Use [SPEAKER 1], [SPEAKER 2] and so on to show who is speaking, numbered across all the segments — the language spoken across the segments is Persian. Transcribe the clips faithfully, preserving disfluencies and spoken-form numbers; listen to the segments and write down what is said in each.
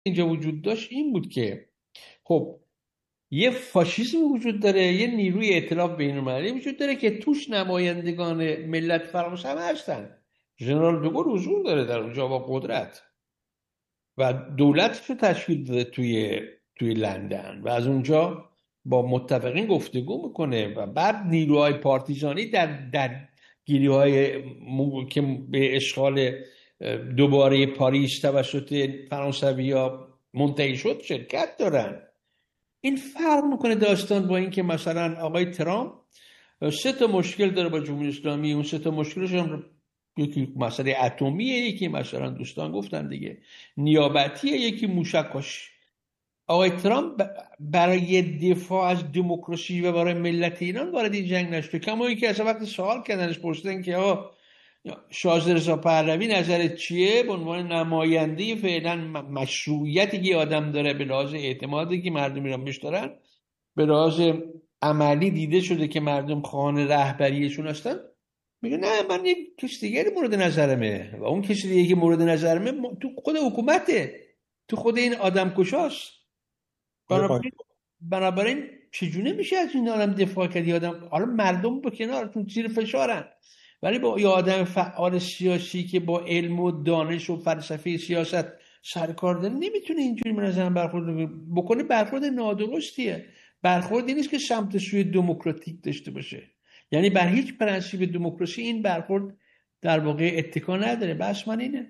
[SPEAKER 1] اینجا وجود داشت این بود که خب یه فاشیسم وجود داره، یه نیروی ائتلاف بین‌المللی وجود داره که توش نمایندگان ملت فرانسه هم هستن. ژنرال دوگل حضور داره در اونجا با قدرت و دولتش رو تشکیل داده توی توی لندن و از اونجا با متفقین گفتگو میکنه و بعد نیروهای پارتیزانی در در گیری‌های که به اشغال دوباره پاریس توسط فرانسوی‌ها منتهی شد شرکت دارن. این فرق میکنه داستان با این که مثلا آقای ترامپ سه تا مشکل داره با جمهوری اسلامی. اون سه تا مشکلش هم یکی مسئله اتمیه، یکی مثلا دوستان گفتن دیگه نیابتیه، یکی موشکاش. آقای ترامپ برای دفاع از دموکراسی و برای ملت ایران وارد این جنگ نشد. کما اینکه اصلا وقتی سوال کردنش پرسیدن که آقا شاهزاده رضا پهلوی نظرت چیه به عنوان نماینده فعلا مشروعیتی که آدم داره به لحاظ اعتمادی که مردم ایران بهش دارن، به لحاظ عملی دیده شده که مردم خواهان رهبریشون هستن، میگه نه من یک کسی دیگری مورد نظرمه و اون کسی دیگه که مورد نظرمه تو خود حکومته، تو خود این آدم کشاست. بنابراین بنابراین چجونه میشه از این آدم دفاع کردی؟ آدم حالا مردم با کنارتون زیر فشارن، ولی با یه آدم فعال سیاسی که با علم و دانش و فلسفه سیاست سرکار داره نمیتونه اینجوری به نظرم برخورد بکنه. برخورد نادرستیه. برخورد این نیست که سمت سوی دموکراتیک داشته باشه. یعنی بر هیچ پرنسیپ دموکراسی این برخورد در واقع اتکا نداره. بس من اینه.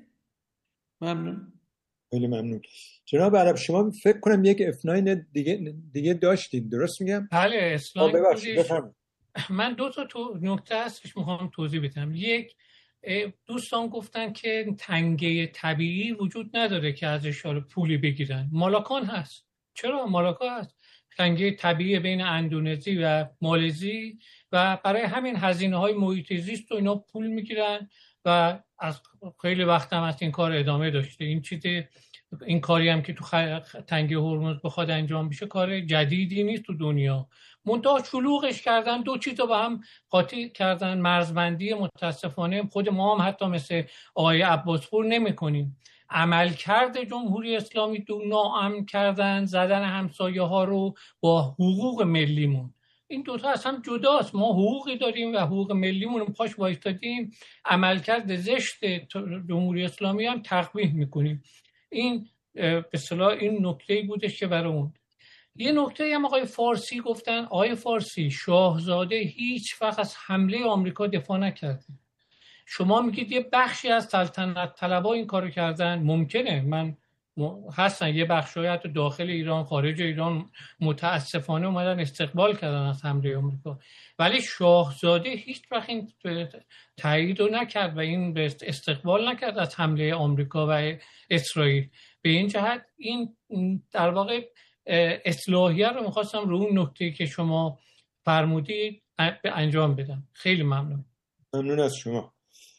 [SPEAKER 1] ممنون.
[SPEAKER 2] خیلی ممنون. جناب عرب شما فکر کنم یک اف نه دیگه دیگه داشتید، درست میگم؟
[SPEAKER 3] بله اسلامی.
[SPEAKER 2] بفرمایید.
[SPEAKER 3] من دو تا تو نکته هست که میخوام توضیح بدم. یک، دوستان گفتن که تنگه طبیعی وجود نداره که ازش پولی بگیرن. مالاکان هست. چرا مالاکا هست؟ تنگه طبیعی بین اندونزی و مالزی و برای همین هزینه‌های محیط زیست و اینا پول میگیرن و از خیلی وقت هم از این کار ادامه داشته. این چیز این کاری هم که تو تنگه هرمز بخواد انجام بشه کار جدیدی نیست تو دنیا. منتها شلوغش کردن، دو چیز رو با هم قاطی کردن. مرزبندی متاسفانه خود ما هم حتی مثل آقای عباسپور نمی کنیم. عملکرد جمهوری اسلامی دو ناامن کردن، زدن همسایه ها رو با حقوق ملیمون. این دوتا از هم جداست. ما حقوقی داریم و حقوق ملیمون رو پاش وایستادیم، عملکرد زشت جمهوری اسلامی هم تقبیح میکنیم. این به اصطلاح این نکته‌ای بودش که برای اون. یه نکته هم آقای فارسی گفتن. آقای فارسی، شاهزاده هیچ وقت از حمله آمریکا دفاع نکرده. شما میگید یه بخشی از سلطنت طلبا این کارو کردن. ممکنه، من هستن یه بخشی حتی داخل ایران خارج ایران متاسفانه اومدن استقبال کردن از حمله آمریکا، ولی شاهزاده هیچ وقت این تایید رو نکرد و این استقبال نکرد از حمله آمریکا و اسرائیل. به این جهت این در واقع اصلاحیه رو میخواستم رو اون نکته که شما فرمودید انجام بدم. خیلی ممنون.
[SPEAKER 2] ممنون از شما.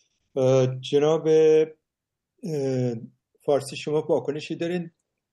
[SPEAKER 2] جناب فارسی شما واکنشی دارین؟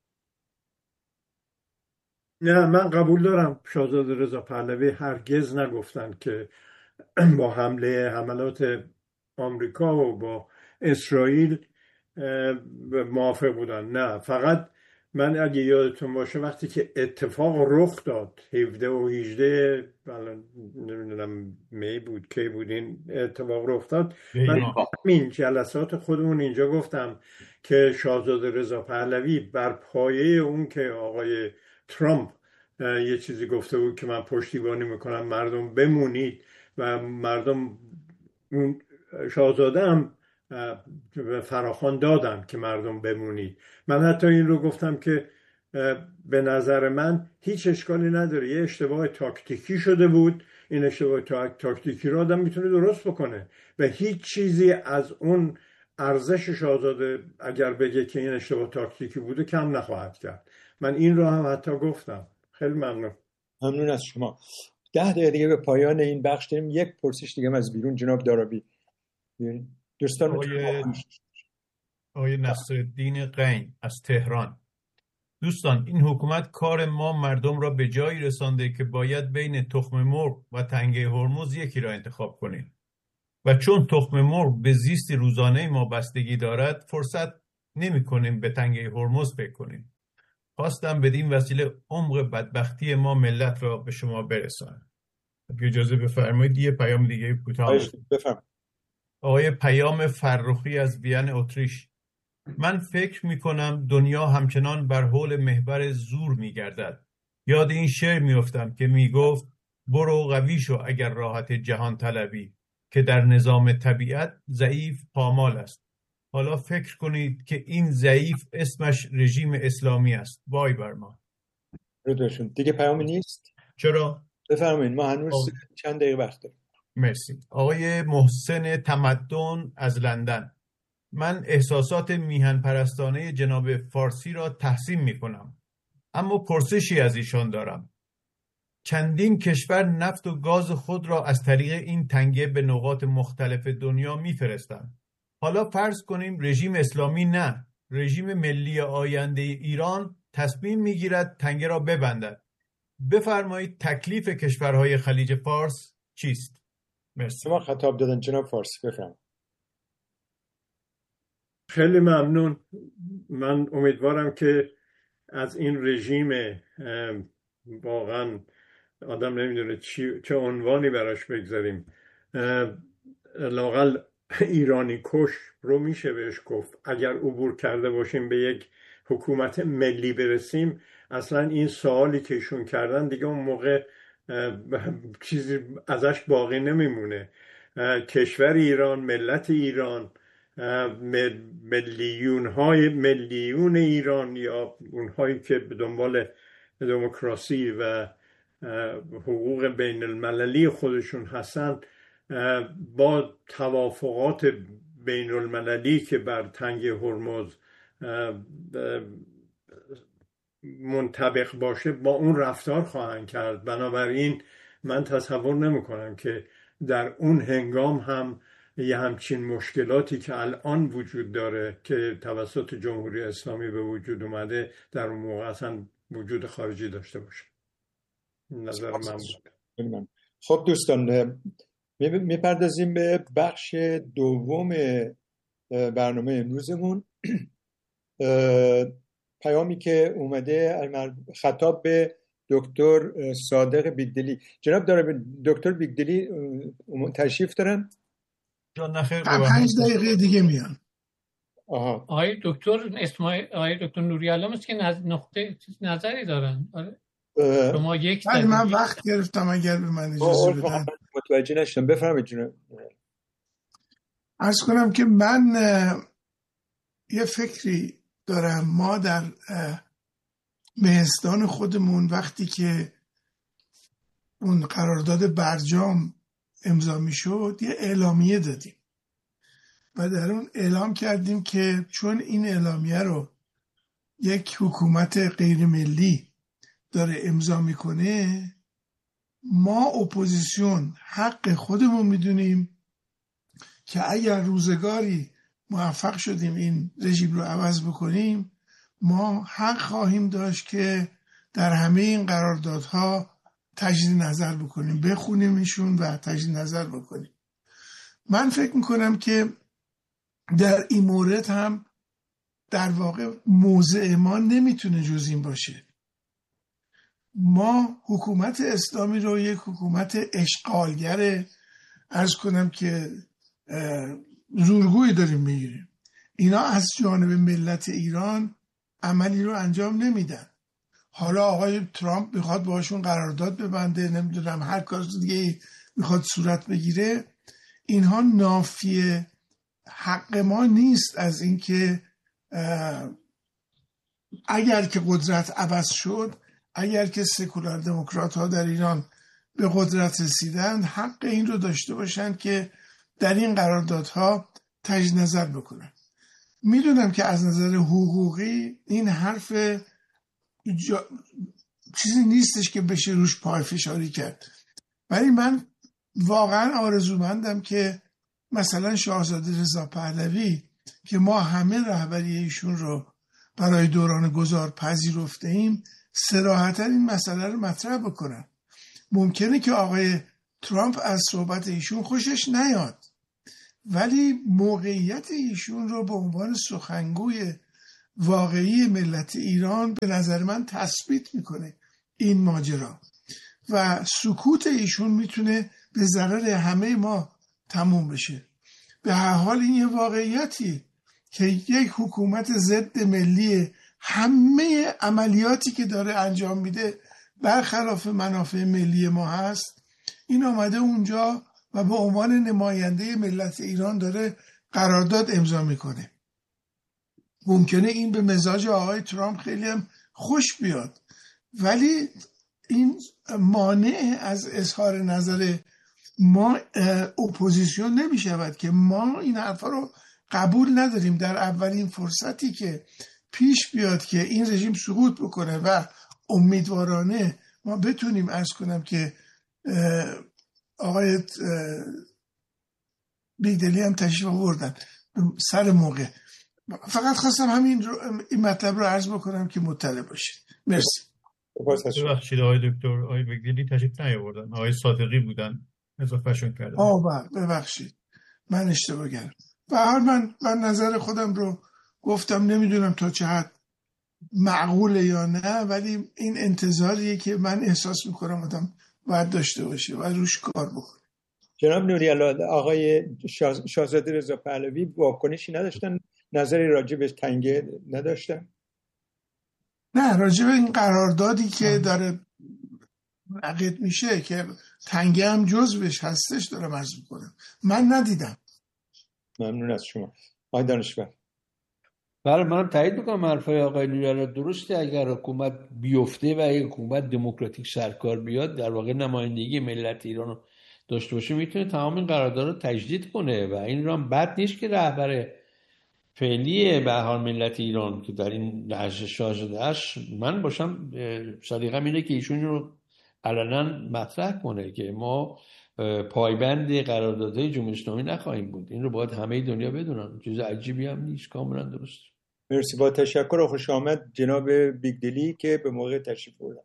[SPEAKER 4] نه، من قبول دارم شاهزاده رضا پهلوی هرگز نگفتن که با حمله حملات آمریکا و با اسرائیل موافق بودن. نه، فقط من اگه یادتون باشه وقتی که اتفاق رخ داد هفده و هجده نمیدونم می بود که بود این اتفاق رخ داد، من همین جلسات خودمون اینجا گفتم که شاهزاده رضا پهلوی بر پایه اون که آقای ترامپ یه چیزی گفته بود که من پشتیبانی میکنم مردم بمونید و مردم اون شاهزاده هم فراخوان دادن که مردم بمونید. من حتی این رو گفتم که به نظر من هیچ اشکالی نداره، یه اشتباه تاکتیکی شده بود، این اشتباه تاکتیکی رو آدم میتونه درست بکنه و هیچ چیزی از اون ارزش شاهزاده اگر بگه که این اشتباه تاکتیکی بوده کم نخواهد کرد. من این رو هم حتی گفتم. خیلی ممنون.
[SPEAKER 2] ممنون از شما. ده دقیقه دیگه به پایان این بخش داریم. یک پرسش دیگه از بیرون. جناب دارابی دوستان.
[SPEAKER 5] آقای, آقای نصرالدین قین از تهران. دوستان، این حکومت کار ما مردم را به جایی رسانده که باید بین تخم مرغ و تنگه هرمز یکی را انتخاب کنیم و چون تخم مرغ به زیست روزانه ما بستگی دارد فرصت نمی کنیم به تنگه هرمز فکر کنیم. خواستم بدین وسیله عمق بدبختی ما ملت را به شما برسانم. اگه اجازه بفرمایید یه پیام دیگه کوتاه
[SPEAKER 2] بفرمایید.
[SPEAKER 5] آقای پیام فرخی از وین اتریش: من فکر می کنم دنیا همچنان بر حول محور زور می گردد. یاد این شعر می افتم که می گفت برو قوی شو اگر راحت جهان طلبی، که در نظام طبیعت ضعیف پامال است. حالا فکر کنید که این ضعیف اسمش رژیم اسلامی است. وای بر ما.
[SPEAKER 2] ردوشون دیگه پیامی نیست؟
[SPEAKER 5] چرا؟
[SPEAKER 2] بفرمایید، ما هنوز آه. چند دقیقه وقت داریم.
[SPEAKER 5] مرسی. آقای محسن تمدن از لندن: من احساسات میهن پرستانه جناب فارسی را تحسین می کنم، اما پرسشی از ایشان دارم. چندین کشور نفت و گاز خود را از طریق این تنگه به نقاط مختلف دنیا می فرستند. حالا فرض کنیم رژیم اسلامی نه، رژیم ملی آینده ایران تصمیم می گیرد تنگه را ببندد. بفرمایید تکلیف کشورهای خلیج فارس چیست؟ مرسی.
[SPEAKER 2] شما خطاب دادن جناب فارسی، بفرمایید.
[SPEAKER 4] خیلی ممنون. من امیدوارم که از این رژیم واقعا آدم نمیدونه چی چه عنوانی براش بگذاریم، لااقل ایرانی کش رو میشه بهش گفت. اگر عبور کرده باشیم به یک حکومت ملی برسیم، اصلا این سوالی که ایشون کردن دیگه اون موقع چیزی ازش باقی نمیمونه. کشور ایران، ملت ایران، میلیون های میلیون ایران یا اونهایی که به دنبال دموکراسی و حقوق بین المللی خودشون هستن، با توافقات بین المللی که بر تنگ هرمز منطبق باشه با اون رفتار خواهند کرد. بنابراین من تصور نمی کنم که در اون هنگام هم یه همچین مشکلاتی که الان وجود داره که توسط جمهوری اسلامی به وجود اومده در اون موقع اصلا وجود خارجی داشته باشه. نظر من بود.
[SPEAKER 2] خب دوستان، میپردازیم به بخش دوم برنامه امروزمون. پیامی که اومده خطاب به دکتر صادق بیگدلی. جناب داره دکتر بیگدلی تشریف دارن؟
[SPEAKER 5] جان نخیر.
[SPEAKER 6] پنج دقیقه دیگه میان.
[SPEAKER 2] آها.
[SPEAKER 3] آقای دکتر اسماعیل، آقای دکتر نوری‌علم است که نقطه نظری دارن. آره. شما یک
[SPEAKER 6] ولی من وقت گرفتم، اگر به من اجازه بدن.
[SPEAKER 2] متوجه نشدم، بفرمایید جناب.
[SPEAKER 6] عرض کنم که من یه فکری دارم. ما در مهستان خودمون وقتی که اون قرارداد برجام امضا می شد یه اعلامیه دادیم و در اون اعلام کردیم که چون این اعلامیه رو یک حکومت غیر ملی داره امضا میکنه، ما اپوزیسیون حق خودمون میدونیم که اگر روزگاری موفق شدیم این رژیم رو عوض بکنیم، ما حق خواهیم داشت که در همه این قراردادها تجدید نظر بکنیم، بخونیم ایشون و تجدید نظر بکنیم. من فکر میکنم که در این مورد هم در واقع موضع ما نمیتونه جز این باشه. ما حکومت اسلامی رو یک حکومت اشغالگر، عرض کنم که زورگویی داریم میگیریم. اینا از جانب ملت ایران عملی رو انجام نمیدن. حالا آقای ترامپ میخواد باشون قرارداد ببنده، نمیدونم هر کار دیگه میخواد صورت بگیره. اینها نافی حق ما نیست از اینکه اگر که قدرت عوض شد، اگر که سکولار دموکرات ها در ایران به قدرت رسیدن، حق این رو داشته باشند که در این قراردادها تجدید نظر بکنن. میدونم که از نظر حقوقی این حرف جا... چیزی نیستش که بشه روش پای فشاری کرد، ولی من واقعا آرزومندم که مثلا شاهزاده رضا پهلوی که ما همه رهبری ایشون رو برای دوران گذار پذیرفته ایم، صراحتا این مسئله رو مطرح بکنن. ممکنه که آقای ترامپ از صحبت ایشون خوشش نیاد، ولی موقعیت ایشون رو به عنوان سخنگوی واقعی ملت ایران به نظر من تثبیت میکنه این ماجرا و سکوت ایشون میتونه به ضرر همه ما تموم بشه. به هر حال این یه واقعیتی که یک حکومت ضد ملی همه عملیاتی که داره انجام میده برخلاف منافع ملی ما هست. این آمده اونجا و به عنوان نماینده ملت ایران داره قرارداد امضا میکنه. ممکنه این به مزاج آقای ترامپ خیلی هم خوش بیاد، ولی این مانع از اظهار نظر ما اپوزیسیون نمی شود که ما این حرفا رو قبول نداریم. در اولین فرصتی که پیش بیاد که این رژیم سقوط بکنه و امیدوارانه ما بتونیم عرض کنم که آقای بیگدلی هم تشریف آوردن سر موقع. فقط خواستم همین رو این مطلب رو عرض بکنم که مطلع باشید. مرسی.
[SPEAKER 5] ببخشید آقای دکتر، آقای بیگدلی تشریف نیاوردن، آقای صادقی بودن اضافهشون کردن.
[SPEAKER 6] آه ببخشید من اشتباه کردم. به هر حال من من نظر خودم رو گفتم، نمیدونم تا چه حد معقوله یا نه، ولی این انتظاریه که من احساس میکنم آدم باید داشته باشه و روش کار بکنه.
[SPEAKER 2] جناب نوری‌الله، آقای شاهزاده رضا پهلوی واکنشی نداشتن؟ نظری راجع به تنگه نداشتن؟
[SPEAKER 6] نه، راجع به این قراردادی که داره عقد میشه که تنگه هم جزوش هستش دارم عرض میکنم، من ندیدم.
[SPEAKER 2] ممنون از شما. آقای دانشور.
[SPEAKER 1] بله، منم تایید میکنم حرفای آقای نوری‌الله درسته. اگر حکومت بیفته و اگر حکومت دموکراتیک سرکار بیاد، در واقع نمایندگی ملت ایران رو داشته باشه، میتونه تمام این قرارداد رو تجدید کنه و این رو هم بد نیست که رهبر فعلی به حال ملت ایران که در این لحظه شاهزاده‌اش من باشم، صدیقم اینه که ایشون رو علنا مطرح کنه که ما پایبند قراردادهای جمهوری اسلامی نخواهیم بود. این رو باید همه دنیا بدونن، چیز عجیبی هم نیست، کاملا درست.
[SPEAKER 2] مرسی، با تشکر و خوش آمد جناب بیگدلی که به موقع تشریف آوردند.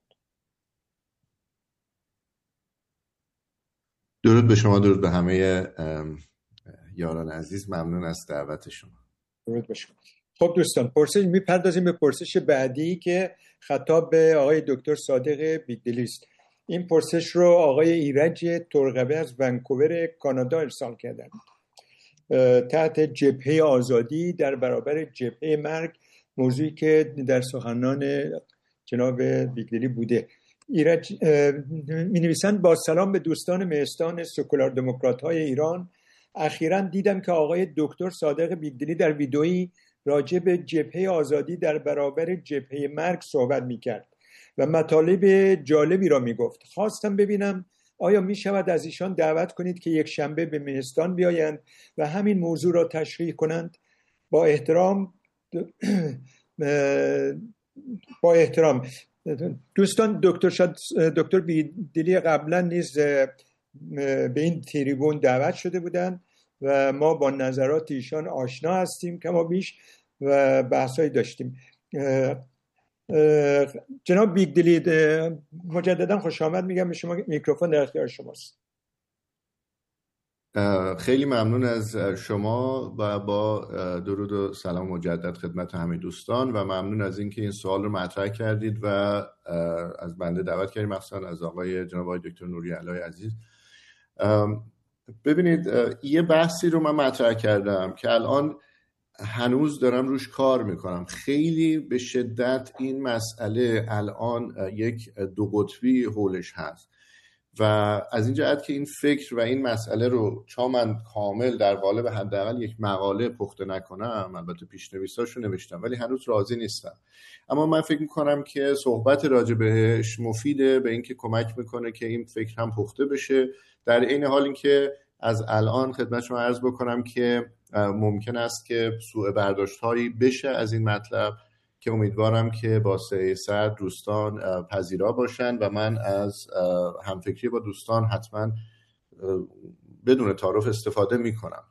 [SPEAKER 7] درود به شما، درود به همه یاران عزیز، ممنون از دعوت شما.
[SPEAKER 2] درود به شما. خب دوستان، پرسش میپردازیم به پرسش بعدی که خطاب به آقای دکتر صادق بیگدلی است. این پرسش رو آقای ایرج ترقوی از ونکوور کانادا ارسال کردند. تحت جبهه آزادی در برابر جبهه مرگ، موضوعی که در سخنان جناب بیگدلی بوده. ایرج می نویسند: با سلام به دوستان مهستان سکولار دموکرات های ایران. اخیراً دیدم که آقای دکتر صادق بیگدلی در ویدئویی راجع به جبهه آزادی در برابر جبهه مرگ صحبت میکرد و مطالب جالبی را میگفت. خواستم ببینم آیا می شود از ایشان دعوت کنید که یک شنبه به مهستان بیایند و همین موضوع را تشریح کنند؟ با احترام با احترام دوستان، دکتر شد دکتر بیگدلی قبلا نیز به این تریبون دعوت شده بودند و ما با نظرات ایشان آشنا هستیم کما بیش و بحثایی داشتیم. جناب بیگدلی، مجددا خوش آمد میگم به شما. میکروفون در اختیار شماست.
[SPEAKER 7] خیلی ممنون از شما و با درود و سلام مجدد خدمت همه دوستان و ممنون از اینکه این سوال رو مطرح کردید و از بنده دعوت کردید، مخصوصا از آقای جناب آقای دکتر نوری‌الله عزیز. ببینید، یه بحثی رو من مطرح کردم که الان هنوز دارم روش کار میکنم. خیلی به شدت این مسئله الان یک دو قطبی حولش هست و از این جهت که این فکر و این مسئله رو چون من کامل در قالب حداقل یک مقاله پخته نکنم، البته پیش‌نویساشو نوشتم ولی هنوز راضی نیستم، اما من فکر میکنم که صحبت راجع بهش مفیده، به اینکه کمک میکنه که این فکر هم پخته بشه. در این حال اینکه از الان خدمت شما عرض بکنم که ممکن است که سوء برداشت هایی بشه از این مطلب که امیدوارم که با سعی صدر دوستان پذیرا باشن و من از همفکری با دوستان حتما بدون تعارف استفاده میکنم.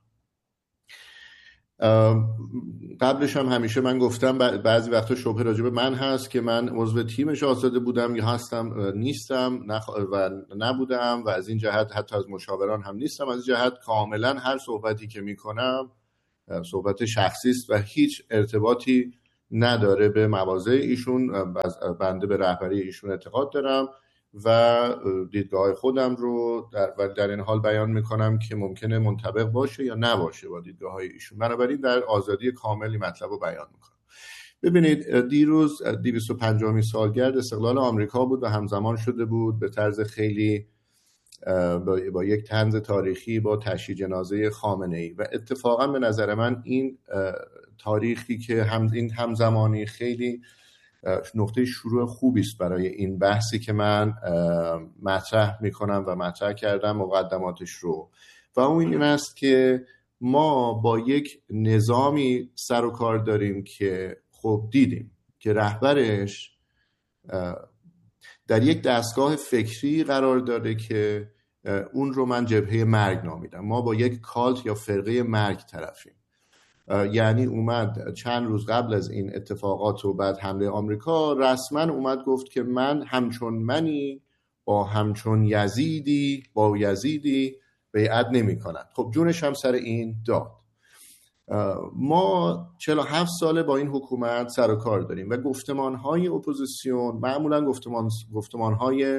[SPEAKER 7] قبلش هم همیشه من گفتم بعضی وقتا شبهه راجع به من هست که من عضو تیم شاهزاده بودم یا هستم، نیستم نخ... و نبودم و از این جهت حتی از مشاوران هم نیستم. از این جهت کاملا هر صحبتی که میکنم صحبت شخصی است و هیچ ارتباطی نداره به مواضع ایشون. بنده به رهبری ایشون اعتقاد دارم و دیدگاه خودم رو در, در این حال بیان میکنم که ممکنه منطبق باشه یا نباشه با دیدگاه های ایشون. بنابراین در آزادی کاملی مطلب رو بیان میکنم. ببینید دیروز دویست و پنجاهمین سالگرد استقلال آمریکا بود و همزمان شده بود به طرز خیلی با یک طنز تاریخی با تشییع جنازه خامنه‌ای و اتفاقا به نظر من این تاریخی که هم این همزمانی خیلی نقطه شروع خوبی است برای این بحثی که من مطرح میکنم و مطرح کردم مقدماتش رو، و اون این است که ما با یک نظامی سر و کار داریم که خب دیدیم که رهبرش در یک دستگاه فکری قرار داره که اون رو من جبهه مرگ نامیدم. ما با یک کالت یا فرقه مرگ طرفیم. یعنی اومد چند روز قبل از این اتفاقات و بعد حمله آمریکا رسما اومد گفت که من همچون منی با همچون یزیدی با یزیدی بیعت نمی کند. خب جونش هم سر این داد. ما چهل و هفت ساله با این حکومت سر و کار داریم و گفتمان‌های اپوزیسیون معمولا گفتمان گفتمان‌های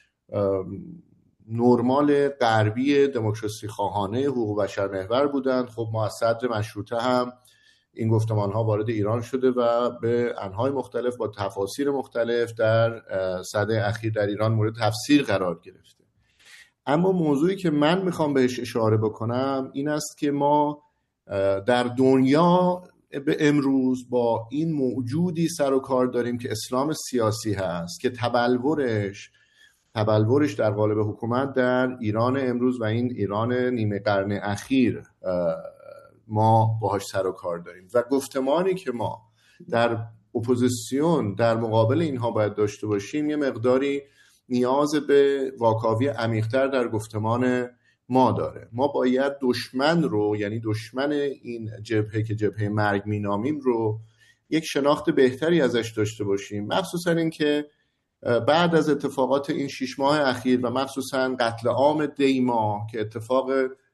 [SPEAKER 7] نرمال غربی دموکراسی خواهانه حقوق بشر محور بودند. خب ما از صدر مشروطه هم این گفتمان ها وارد ایران شده و به انواع مختلف با تفاسیر مختلف در سده اخیر در ایران مورد تفسیر قرار گرفته. اما موضوعی که من میخوام بهش اشاره بکنم این است که ما در دنیا به امروز با این موجودی سر و کار داریم که اسلام سیاسی هست که تبلورش تبلورش در قالب حکومت در ایران امروز و این ایران نیمه قرن اخیر ما باهاش سر و کار داریم و گفتمانی که ما در اپوزیسیون در مقابل اینها باید داشته باشیم یه مقداری نیاز به واکاوی عمیق‌تر در گفتمان ما داره. ما باید دشمن رو، یعنی دشمن این جبهه که جبهه مرگ مینامیم رو، یک شناخت بهتری ازش داشته باشیم، مخصوصا این که بعد از اتفاقات این شش ماه اخیر و مخصوصا قتل عام دیما که اتفاق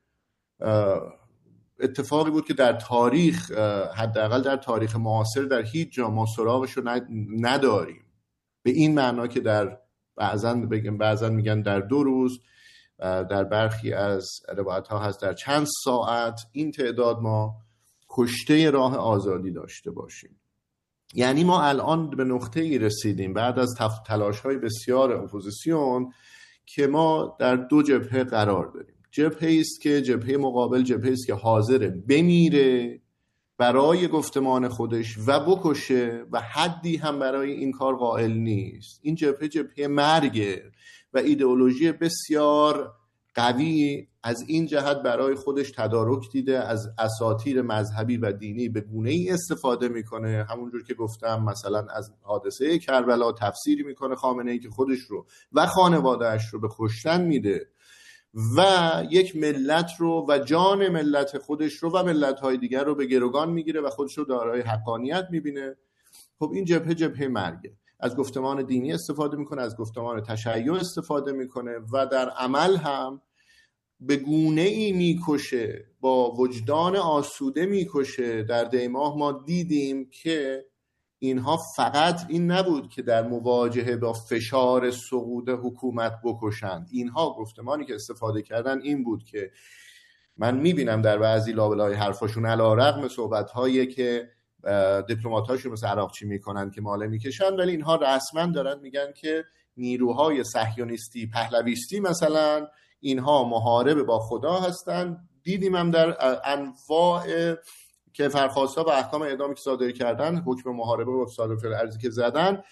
[SPEAKER 7] اتفاقی بود که در تاریخ حداقل در تاریخ معاصر در هیچ جا ما سراغش رو نداریم، به این معنا که در بعضا بگم بعضا میگن در دو روز، در برخی از روایت ها هست در چند ساعت این تعداد ما کشته راه آزادی داشته باشیم. یعنی ما الان به نقطه‌ای رسیدیم بعد از تلاش‌های بسیار اپوزیسیون که ما در دو جبهه قرار داریم. جبهه‌ای است که جبهه مقابل جبهه‌ای است که حاضره بمیره برای گفتمان خودش و بکشه و حدی هم برای این کار قائل نیست. این جبهه جبهه مرگه و ایدئولوژی بسیار قوی از این جهت برای خودش تدارک دیده، از اساطیر مذهبی و دینی به گونه‌ای استفاده میکنه، همونجور که گفتم مثلا از حادثه کربلا تفسیری میکنه خامنه‌ای که خودش رو و خانواده‌اش رو به کشتن میده و یک ملت رو و جان ملت خودش رو و ملت‌های دیگر رو به گروگان میگیره و خودش رو دارای حقانیت میبینه. خب این جبهه جبهه مرگه. از گفتمان دینی استفاده میکنه، از گفتمان تشیع استفاده میکنه و در عمل هم به گونه‌ای میکشه، با وجدان آسوده میکشه. در دیماه ما دیدیم که اینها فقط این نبود که در مواجهه با فشار سقوط حکومت بکشند، اینها گفتمانی که استفاده کردن این بود که من میبینم در بعضی لابلای حرفاشون علی‌رغم صحبت‌هایی که دیپلمات‌هاشون مثل عراقچی میکنن که ماله میکشن، ولی اینها رسما دارن میگن که نیروهای صهیونیستی پهلویستی مثلا اینها محارب با خدا هستن. دیدیم هم در انواع که فرخواستا و احکام اعدامی که صادر کردن، حکم محاربه و فساد فی الارض که زدن،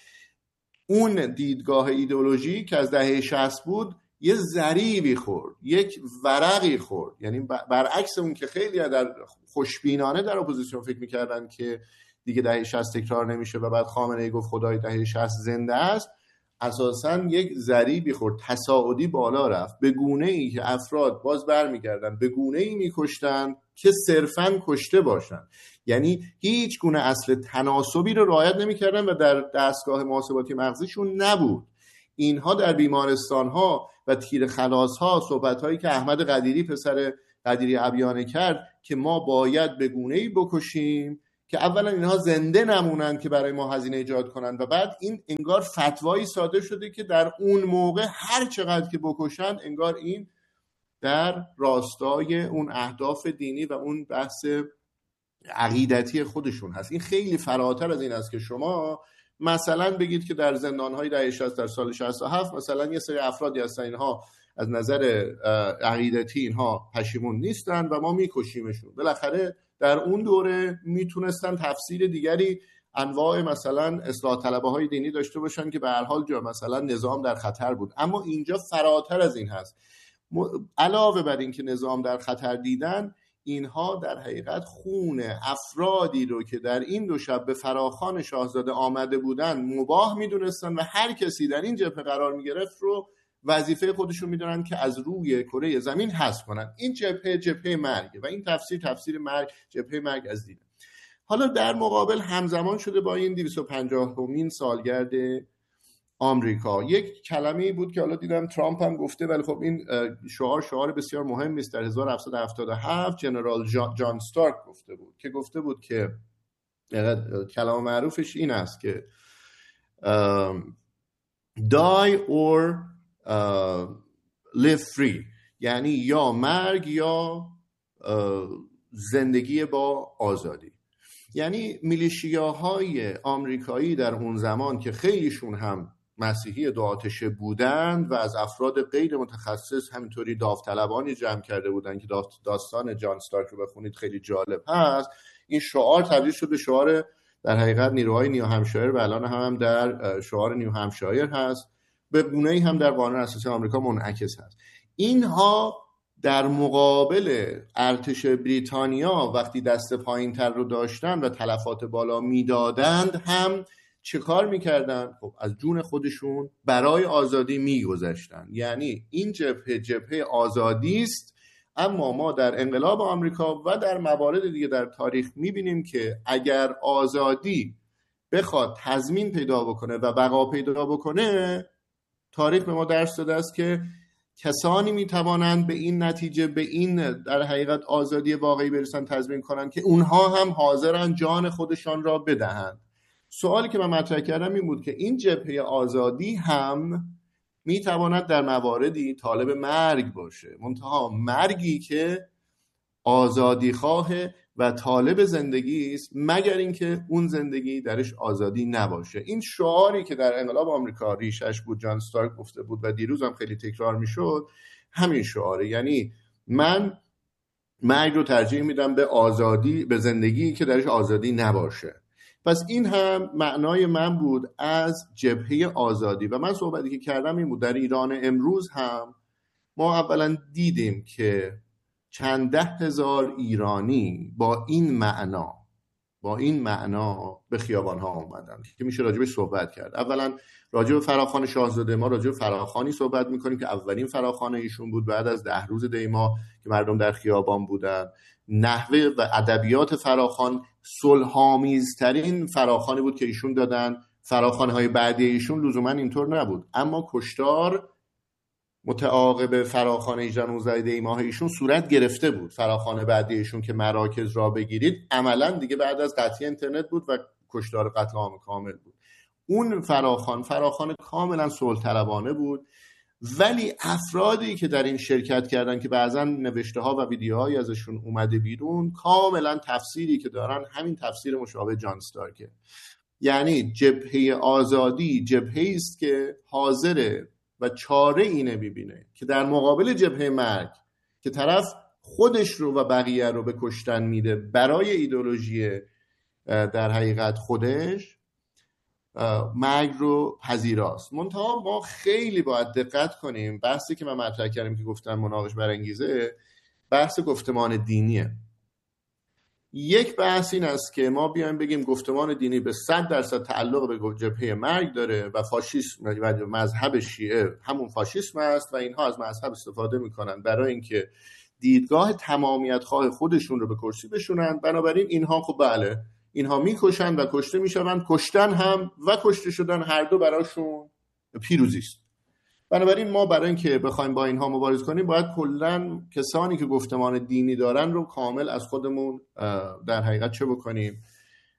[SPEAKER 7] اون دیدگاه ایدئولوژی که از دهه شصت بود یه ضریبی خورد، یک ورقی خورد. یعنی برعکس اون که خیلی در خوشبینانه در اپوزیسیون فکر میکردن که دیگه دهه شصت تکرار نمیشه و بعد خامنه‌ای گفت خدای دهه شصت زنده است، اساساً یک ضریبی خورد، تصاعدی بالا رفت، به گونه‌ای که افراد باز برمیگردن به گونه‌ای میکشتن که صرفاً کشته باشن، یعنی هیچ گونه اصل تناسبی رو رعایت نمیکردن و در دستگاه محاسباتی مغزیشون نبود. اینها در بیمارستان‌ها و تیر خلاص‌ها، صحبت‌هایی که احمد قدیری پسر قدیری ابیانه کرد که ما باید به گونه‌ای بکشیم، که اولا اینها زنده نمونن که برای ما هزینه ایجاد کنن و بعد این انگار فتوایی صادر شده که در اون موقع هر چقدر که بکشن انگار این در راستای اون اهداف دینی و اون بحث عقیدتی خودشون هست. این خیلی فراتر از این است که شما مثلا بگید که در زندان‌های دهه شصت در سال شصت و هفت مثلا یه سری افرادی هستن اینها از نظر عقیدتی اینها پشیمون نیستن و ما میکشیمشون. بالاخره در اون دوره میتونستن تفسیر دیگری انواع مثلا اصلاح طلبه های دینی داشته باشن که به هر حال جا مثلا نظام در خطر بود، اما اینجا فراتر از این هست. علاوه بر این که نظام در خطر دیدن، اینها در حقیقت خون افرادی رو که در این دو شب به فراخوان شاهزاده آمده بودن مباح میدونستن و هر کسی در این جبهه قرار میگرفت رو وظیفه خودشون میدونن که از روی کره زمین حذف کنن. این جبهه جبهه مرگ و این تفسیر تفسیر مرگ، جبهه مرگ از دین. حالا در مقابل همزمان شده با این دویست و پنجاهمین سالگرد آمریکا یک کلمه‌ای بود که حالا دیدم ترامپ هم گفته، ولی خب این شعار شعار بسیار مهمی است. در هزار و هفتصد و هفتاد و هفت جنرال جان استارک گفته بود که گفته بود که کلمه معروفش این است که die or uh, live free، یعنی یا مرگ یا زندگی با آزادی. یعنی میلیشیاهای آمریکایی در اون زمان که خیلیشون هم مسیحی دو آتشه بودند و از افراد غیر متخصص همینطوری داوطلبانی جمع کرده بودند که داستان جان استارک رو بخونید خیلی جالب هست، این شعار تبدیل شد به شعار در حقیقت نیروهای نیو همشایر و الان هم, هم در شعار نیو همشایر هست، به گونه‌ای هم در قانون اساسی آمریکا منعکس هست. اینها در مقابل ارتش بریتانیا وقتی دست پایین‌تر رو داشتن و تلفات بالا میدادند هم چه کار میکردن؟ خب از جون خودشون برای آزادی میگذشتن. یعنی این جبهه جبهه آزادی است، اما ما در انقلاب آمریکا و در موارد دیگه در تاریخ میبینیم که اگر آزادی بخواد تضمین پیدا بکنه و بقا پیدا بکنه، تاریخ به ما درس داده است که کسانی میتوانند به این نتیجه، به این در حقیقت آزادی واقعی برسن، تضمین کنند که اونها هم حاضرن جان خودشان را بدهند. سوالی که من مطرح کردم این بود که این جبهه آزادی هم میتواند در مواردی طالب مرگ باشه، منتها مرگی که آزادی خواه و طالب زندگی است، مگر اینکه اون زندگی درش آزادی نباشه. این شعاری که در انقلاب آمریکا ریشش بود، جان استارک گفته بود و دیروز هم خیلی تکرار میشد، همین شعاره. یعنی من مرگ رو ترجیح میدم به آزادی، به زندگی که درش آزادی نباشه. پس این هم معنای من بود از جبهه آزادی. و من صحبتی که کردم این بود در ایران امروز هم ما اولا دیدیم که چند ده هزار ایرانی با این معنا با این معنا به خیابان ها اومدن که میشه راجبش صحبت کرد. اولا راجب فراخوان شاهزاده، ما راجب فراخوانی صحبت میکنیم که اولین فراخوان ایشون بود بعد از ده روز دیما که مردم در خیابان بودن. نحوه و ادبیات فراخوان صلح‌آمیزترین فراخوانی بود که ایشون دادن. فراخوان‌های بعدی ایشون لزوما اینطور نبود، اما کشتار متعاقب فراخوان هجده نوزده دی ماه ایشون صورت گرفته بود. فراخوان بعدی ایشون که مراکز را بگیرید عملا دیگه بعد از قطعی اینترنت بود و کشتار قتل عام کامل بود. اون فراخوان فراخوان کاملا صلح طلبانه بود، ولی افرادی که در این شرکت کردن که بعضا نوشته ها و ویدیوهایی ازشون اومده بیرون، کاملا تفسیری که دارن همین تفسیر مشابه جان استارکه. یعنی جبهه آزادی جبهه‌ای است که حاضره و چاره اینه ببینه که در مقابل جبهه مرگ که طرف خودش رو و بقیه رو به کشتن میده برای ایدئولوژی در حقیقت خودش، مرگ رو پذیراست. منتها ما خیلی باید دقت کنیم. بحثی که من مطرح کردم که گفتم مناقش برانگیزه، بحث گفتمان دینیه. یک بحث این است که ما بیایم بگیم گفتمان دینی به صد درصد تعلق به جبهه مرگ داره و فاشیسم و مذهب شیعه همون فاشیسم است و اینها از مذهب استفاده میکنن برای اینکه دیدگاه تمامیت خواه خودشون رو به کرسی بشونن. بنابراین اینها خب بله اینها میکشن و کشته میشوند، کشتن هم و کشته شدن هر دو براشون پیروزی است. بنابراین ما برای اینکه بخوایم با اینها مبارزه کنیم باید کلا کسانی که گفتمان دینی دارن رو کامل از خودمون در حقیقت چه بکنیم؟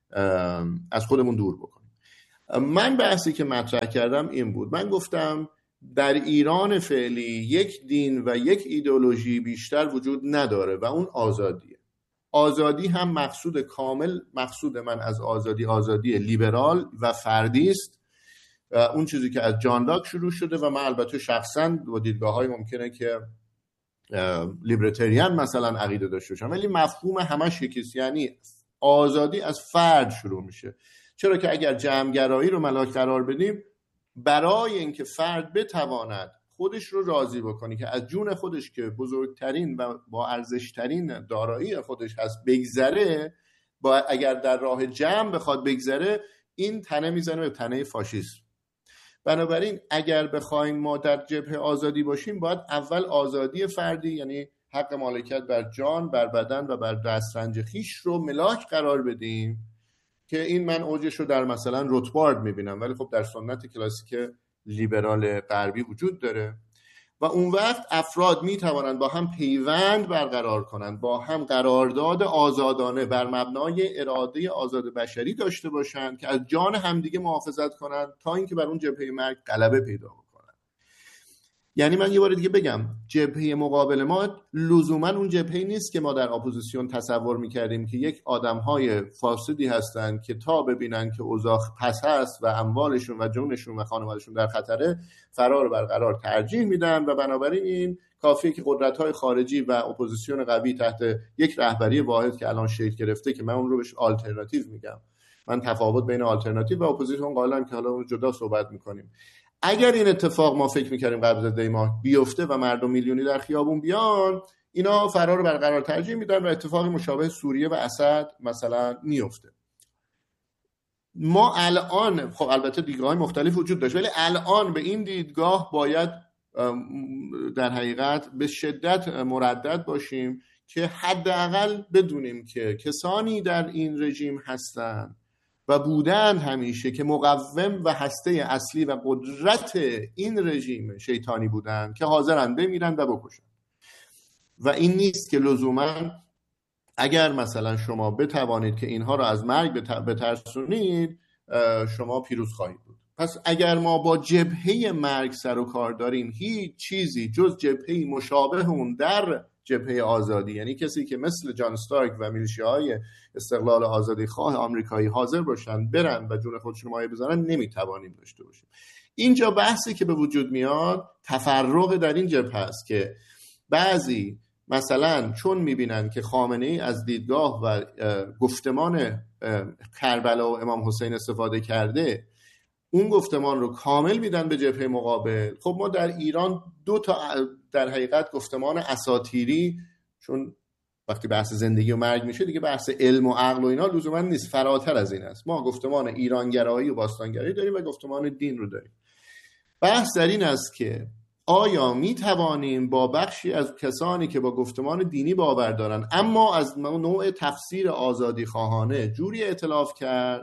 [SPEAKER 7] از خودمون دور بکنیم. من بحثی که مطرح کردم این بود، من گفتم در ایران فعلی یک دین و یک ایدئولوژی بیشتر وجود نداره و اون آزادیه. آزادی هم مقصود کامل، مقصود من از آزادی آزادی لیبرال و فردی است، اون چیزی که از جان لاک شروع شده و من البته شخصا با دیدگاه‌های ممکنه که لیبرتریان مثلا عقیده داشته باشم، ولی مفهوم همش یکیست، یعنی آزادی از فرد شروع میشه. چرا که اگر جمع‌گرایی رو ملاک قرار بدیم، برای اینکه فرد بتواند خودش رو راضی بکنی که از جون خودش که بزرگترین و با ارزشترین دارایی خودش هست بگذره، با اگر در راه جمع بخواد بگذره، این تنه میزنه به تنه فاشیسم. بنابراین اگر بخوایم ما در جبهه آزادی باشیم، باید اول آزادی فردی، یعنی حق مالکیت بر جان، بر بدن و بر دسترنج خیش رو ملاک قرار بدیم، که این من اوجش رو در مثلا روتبارد میبینم، ولی خب در سنت کلاسیک لیبرال غربی وجود داره. و اون وقت افراد میتوانند با هم پیوند برقرار کنند، با هم قرارداد آزادانه بر مبنای اراده آزاد بشری داشته باشند که از جان همدیگه محافظت کنند تا اینکه بر اون جبهه مرگ غلبه پیدا کنند. یعنی من یه بار دیگه بگم، جبهه مقابل ما لزوما اون جبهه نیست که ما در اپوزیسیون تصور میکردیم که یک آدمهای فاسدی هستند که تا ببینن که اوضاع پس هست و اموالشون و جونشون و خانوادهشون در خطره، فرار برقرار ترجیح میدن و بنابراین این کافیه که قدرت‌های خارجی و اپوزیسیون قوی تحت یک رهبری واحد که الان شکل گرفته، که من اون رو بهش آلترناتیو میگم، من تفاوت بین آلترناتیو و اپوزیسیون قائلم که حالا اون جدا صحبت میکنیم. اگر این اتفاق ما فکر میکردیم قبل از دی ماه بیفته و مردم میلیونی در خیابون بیان، اینا فرار رو برقرار ترجیح میدن و اتفاقی مشابه سوریه و اسد مثلا میفته. ما الان، خب البته دیدگاه‌های مختلف وجود داشت، ولی الان به این دیدگاه باید در حقیقت به شدت مردد باشیم که حداقل بدونیم که کسانی در این رژیم هستند و بودن همیشه که مقوم و هسته اصلی و قدرت این رژیم شیطانی بودن، که حاضرن بمیرن و بکشن. و این نیست که لزوما اگر مثلا شما بتوانید که اینها رو از مرگ بترسونید، شما پیروز خواهید بود. پس اگر ما با جبهه مرگ سر و کار داریم، هیچ چیزی جز جبهه مشابه اون در جبهه آزادی، یعنی کسی که مثل جان استارک و میلیشیاهای استقلال آزادی خواه آمریکایی حاضر باشن برن و جون خودشون مایه بزنن، نمیتوانیم داشته باشیم. اینجا بحثی که به وجود میاد تفرق در این جبهه است که بعضی مثلا چون میبینن که خامنه‌ای از دیدگاه و گفتمان کربلا و امام حسین استفاده کرده، اون گفتمان رو کامل میدن به جبهه مقابل. خب ما در ایران دو تا در حقیقت گفتمان اساطیری، چون وقتی بحث زندگی و مرگ میشه دیگه بحث علم و عقل و اینا لزوما نیست، فراتر از این است. ما گفتمان ایرانگرایی و باستانگرایی داریم و گفتمان دین رو داریم. بحث در این است که آیا می توانیم با بخشی از کسانی که با گفتمان دینی باور دارن اما از نوع تفسیر آزادی خواهانه جوری ائتلاف کرد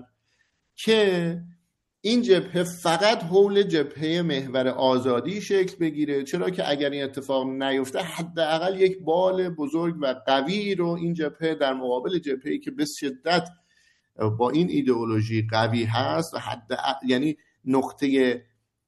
[SPEAKER 7] که این جبهه فقط حول جبهه محور آزادی شکل بگیره؟ چرا که اگر این اتفاق نیفته، حداقل یک بال بزرگ و قوی رو این جبهه در مقابل جبهه‌ای که به شدت با این ایدئولوژی قوی هست و حد یعنی نقطه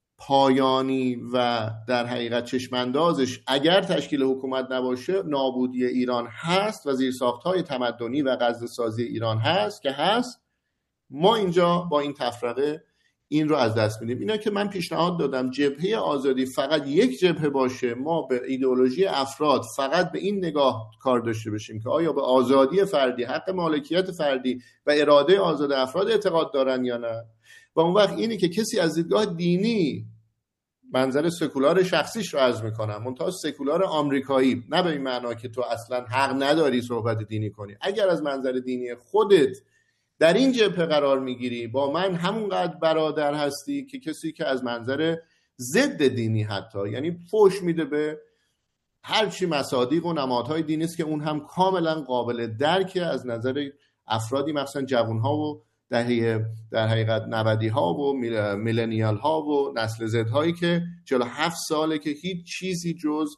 [SPEAKER 7] پایانی و در حقیقت چشماندازش اگر تشکیل حکومت نباشه نابودی ایران هست و زیرساخت‌های تمدنی و غزه‌سازی ایران هست که هست. ما اینجا با این تفرقه این رو از دست میدیم. اینا که من پیشنهاد دادم جبهه آزادی فقط یک جبهه باشه، ما به ایدئولوژی افراد فقط به این نگاه کار داشته باشیم که آیا به آزادی فردی، حق مالکیت فردی و اراده آزاد افراد اعتقاد دارن یا نه. و اون وقت اینی که کسی از دیدگاه دینی، منظر سکولار شخصیش رو عرض میکنم، منتها سکولار آمریکایی، نه به این معنا که تو اصلا حق نداری صحبت دینی کنی، اگر از منظر دینی خودت در این جبهه قرار میگیری، با من همونقدر برادر هستی که کسی که از منظر ضد دینی حتی، یعنی فوش میده به هرچی مصادیق و نمادهای دینی است که اون هم کاملا قابل درکه از نظر افرادی مثلا جوانها و دهه در حقیقت نودی ها و میلنیال ها و نسل زد هایی که چهل و هفت ساله که هیچ چیزی جز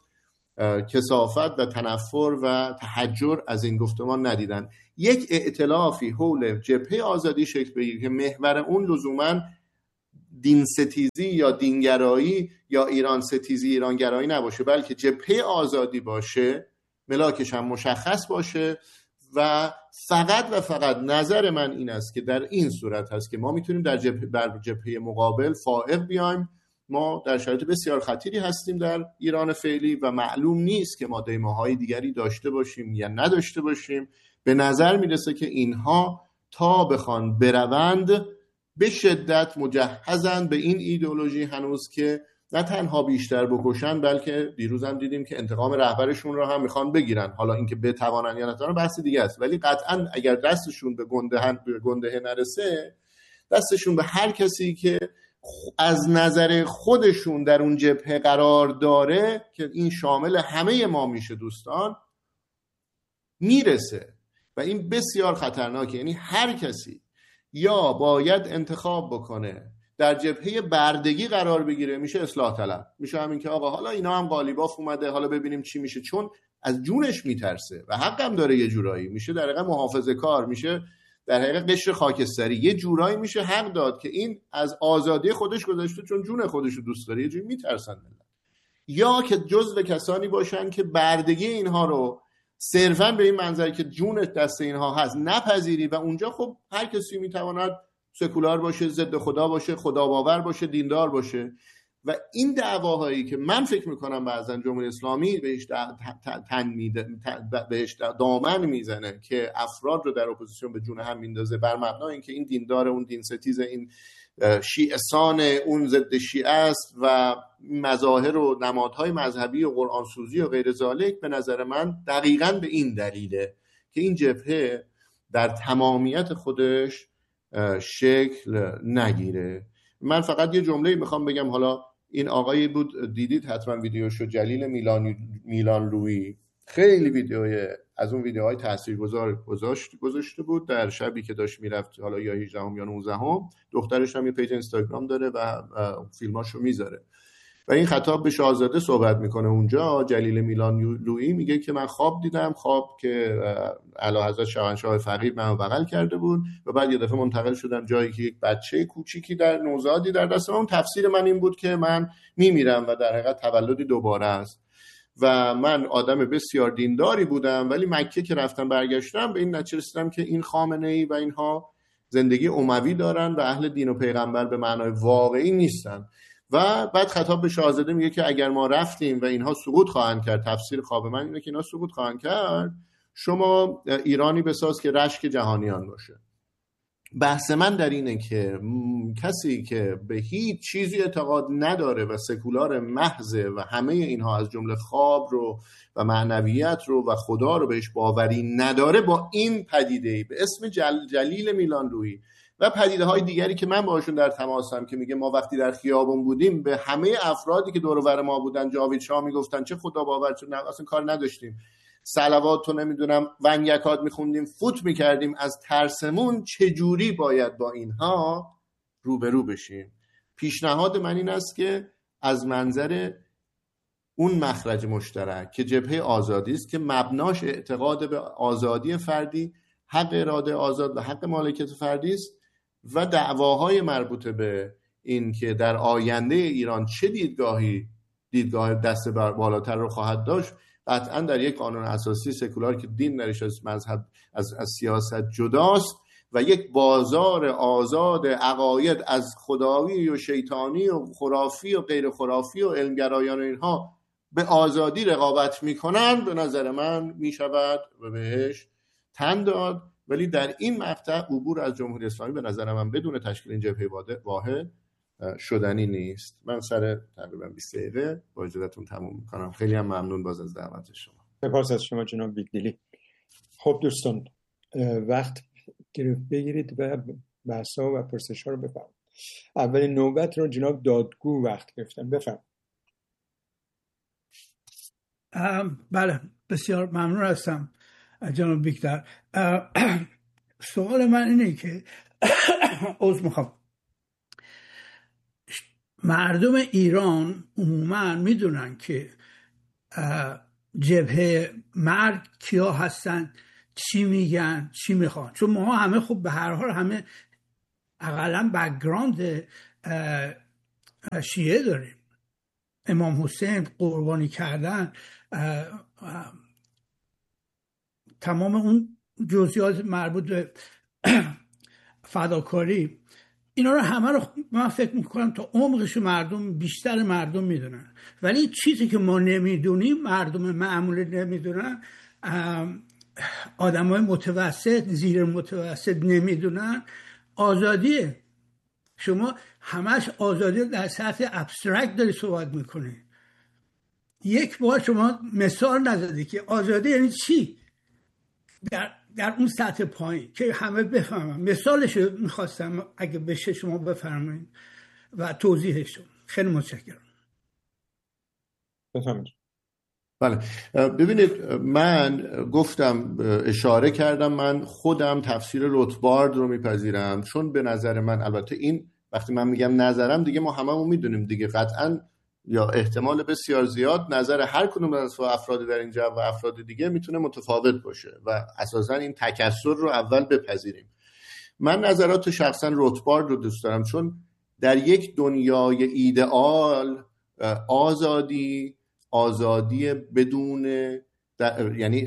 [SPEAKER 7] کثافت و تنفر و تحجر از این گفتمان ندیدن. یک ائتلافی حول جبهه آزادی شکل بگیره که محور اون لزوماً دین ستیزی یا دینگرایی یا ایران ستیزی ایرانگرایی نباشه، بلکه جبهه آزادی باشه، ملاکش هم مشخص باشه و فقط و فقط نظر من این است که در این صورت هست که ما میتونیم در جبهه, در جبهه مقابل فائق بیایم. ما در شرایط بسیار خطیری هستیم در ایران فعلی و معلوم نیست که ما دیماهای دیگری داشته باشیم یا نداشته باشیم. به نظر میرسه که اینها تا بخوان بروند به شدت مجهزن به این ایدئولوژی هنوز که نه تنها بیشتر بکشن، بلکه دیروز هم دیدیم که انتقام رهبرشون رو هم میخوان بگیرن. حالا اینکه بتوانن یا نتوانن بحث دیگه است، ولی قطعا اگر دستشون به گنده به گنده نرسه، دستشون به هر کسی که از نظر خودشون در اون جبهه قرار داره که این شامل همه ما میشه دوستان میرسه و این بسیار خطرناکه. یعنی هر کسی یا باید انتخاب بکنه در جبهه بردگی قرار بگیره، میشه اصلاح طلب، میشه همین که آقا حالا اینا هم قالیباف اومده، حالا ببینیم چی میشه، چون از جونش میترسه و حق هم داره. یه جورایی میشه در حقیقت محافظه کار، میشه در حقیقت قشر خاکستری، یه جورایی میشه حق داد که این از آزادی خودش گذاشته چون جون خودش رو دوست داره. یه جوری میترسن ملت، یا که جزو کسانی باشن که بردگی اینها رو صرفا به این منظر که جون دست اینها هست نپذیری و اونجا خب هر کسی میتواند سکولار باشه، ضد خدا باشه، خدا باور باشه، دیندار باشه. و این دعواهایی که من فکر میکنم بعضا جمهوری اسلامی بهش تن میده، بهش دامن میزنه که افراد رو در اپوزیسیون به جون هم میندازه بر مبنای اینکه این دیندار، اون دین ستیز، این شیعه‌سان، اون ضد شیعه است و مظاهر و نمادهای مذهبی و قرآن سوزی و غیر ذالک، به نظر من دقیقاً به این دلیله که این جبهه در تمامیت خودش شکل نگیره. من فقط یه جمله میخوام بگم. حالا این آقایی بود، دیدید حتما ویدیوشو، جلیل میلان میلان لویی، خیلی ویدیوی از اون ویدیوهای تاثیرگذار گذاشت گذاشته بود در شبی که داشت میرفت، حالا یا هجدهم یا نوزدهم. دخترش هم یه پیج اینستاگرام داره و فیلماشو میذاره و این خطاب به شاهزاده صحبت میکنه. اونجا جلیل میلان لویی میگه که من خواب دیدم، خواب که اعلیحضرت شاهنشاه فقید منو بغل کرده بود و بعد یه دفعه منتقل شدم جایی که یک بچه کوچیکی در نوزادی در دست من. اون تفسیر من این بود که من میمیرم و در حقیقت تولدی دوباره است و من آدم بسیار دینداری بودم، ولی مکه که رفتم برگشتم به این نتیجه رسیدم که این خامنه‌ای و اینها زندگی اموی دارن و اهل دین و پیغمبر به معنای واقعی نیستن. و بعد خطاب به شاهزاده میگه که اگر ما رفتیم و اینها سقوط خواهند کرد، تفسیر خواب من اینه که اینا سقوط خواهند کرد، شما ایرانی بساز که رشک جهانیان باشه. بحث من در اینه که کسی که به هیچ چیزی اعتقاد نداره و سکولار محضه و همه اینها از جمله خواب رو و معنویت رو و خدا رو بهش باوری نداره، با این پدیده‌ای به اسم جل جلیل میلان لویی و پدیده های دیگری که من باشون در تماسم که میگه ما وقتی در خیابون بودیم به همه افرادی که دور و بر ما بودن جاوید شاه میگفتن چه خدا باور، چه اصلا کار نداشتیم، صلوات تو نمیدونم ونگکات میخوندیم، فوت میکردیم از ترسمون. چجوری باید با اینها روبرو بشیم؟ پیشنهاد من این است که از منظر اون مخرج مشترک که جبهه آزادی است، که مبناش اعتقاد به آزادی فردی، حق اراده آزاد و حق مالکیت فردی است و دعواهای مربوط به این که در آینده ایران چه دیدگاهی دیدگاه دست بالاتر رو خواهد داشت، قطعا در یک قانون اساسی سکولار که دین درش از مذهب از, از سیاست جداست و یک بازار آزاد عقاید از خدایی و شیطانی و خرافی و غیر خرافی و علمگرایان و اینها به آزادی رقابت میکنن، به نظر من میشود و بهش تن داد. ولی در این مقطع عبور از جمهوری اسلامی به نظر من بدون تشکیل این جبهه واحد شدنی نیست. من سر تقریبا بیست دقیقه با اجازهتون تموم میکنم. خیلی هم ممنون باز از دعوت شما.
[SPEAKER 2] سپاس از شما جناب بیگدلی. خب دوستان، وقت گرفت بگیرید و بحثا و پرسش‌ها رو بفرمایید. اولین نوبت رو جناب دادگو وقت گرفتن، بفرمایید.
[SPEAKER 8] بله، بسیار ممنون هستم جناب بیگدر. سوال من اینه که عذر میخوام، مردم ایران عموما میدونن که جبهه مرگ کیا هستن، چی میگن، چی میخوان. چون ما همه خب به هر حال همه اقلا بک‌گراند شیعه داریم. امام حسین قربانی کردن، تمام اون جزئیات مربوط به فداکاری، اینا رو همه رو من فکر میکنم تا عمقش مردم بیشتر مردم میدونن. ولی چیزی که ما نمیدونیم، مردم معمولی نمیدونن، آدمای متوسط زیر متوسط نمیدونن، آزادیه. شما همش آزادی در سطح ابسترکت داری صحبت میکنی. یک بار شما مثال نزدی که آزادی یعنی چی در, در اون سطح پایین که همه بفهمن. مثالش میخواستم اگه بشه شما بفرمایید و توضیحش. خیلی متشکرم.
[SPEAKER 2] بفرمایید.
[SPEAKER 7] بله ببینید، من گفتم، اشاره کردم، من خودم تفسیر روتبارد رو میپذیرم، چون به نظر من، البته این وقتی من میگم نظرم دیگه ما هممون میدونیم دیگه، قطعا یا احتمال بسیار زیاد نظر هر کدوم از افراد در این جو و افراد دیگه میتونه متفاوت باشه و اساسا این تکثر رو اول بپذیریم. من نظرات شخصا روتبارد رو دوست دارم، چون در یک دنیای ایدئال آزادی آزادی بدون یعنی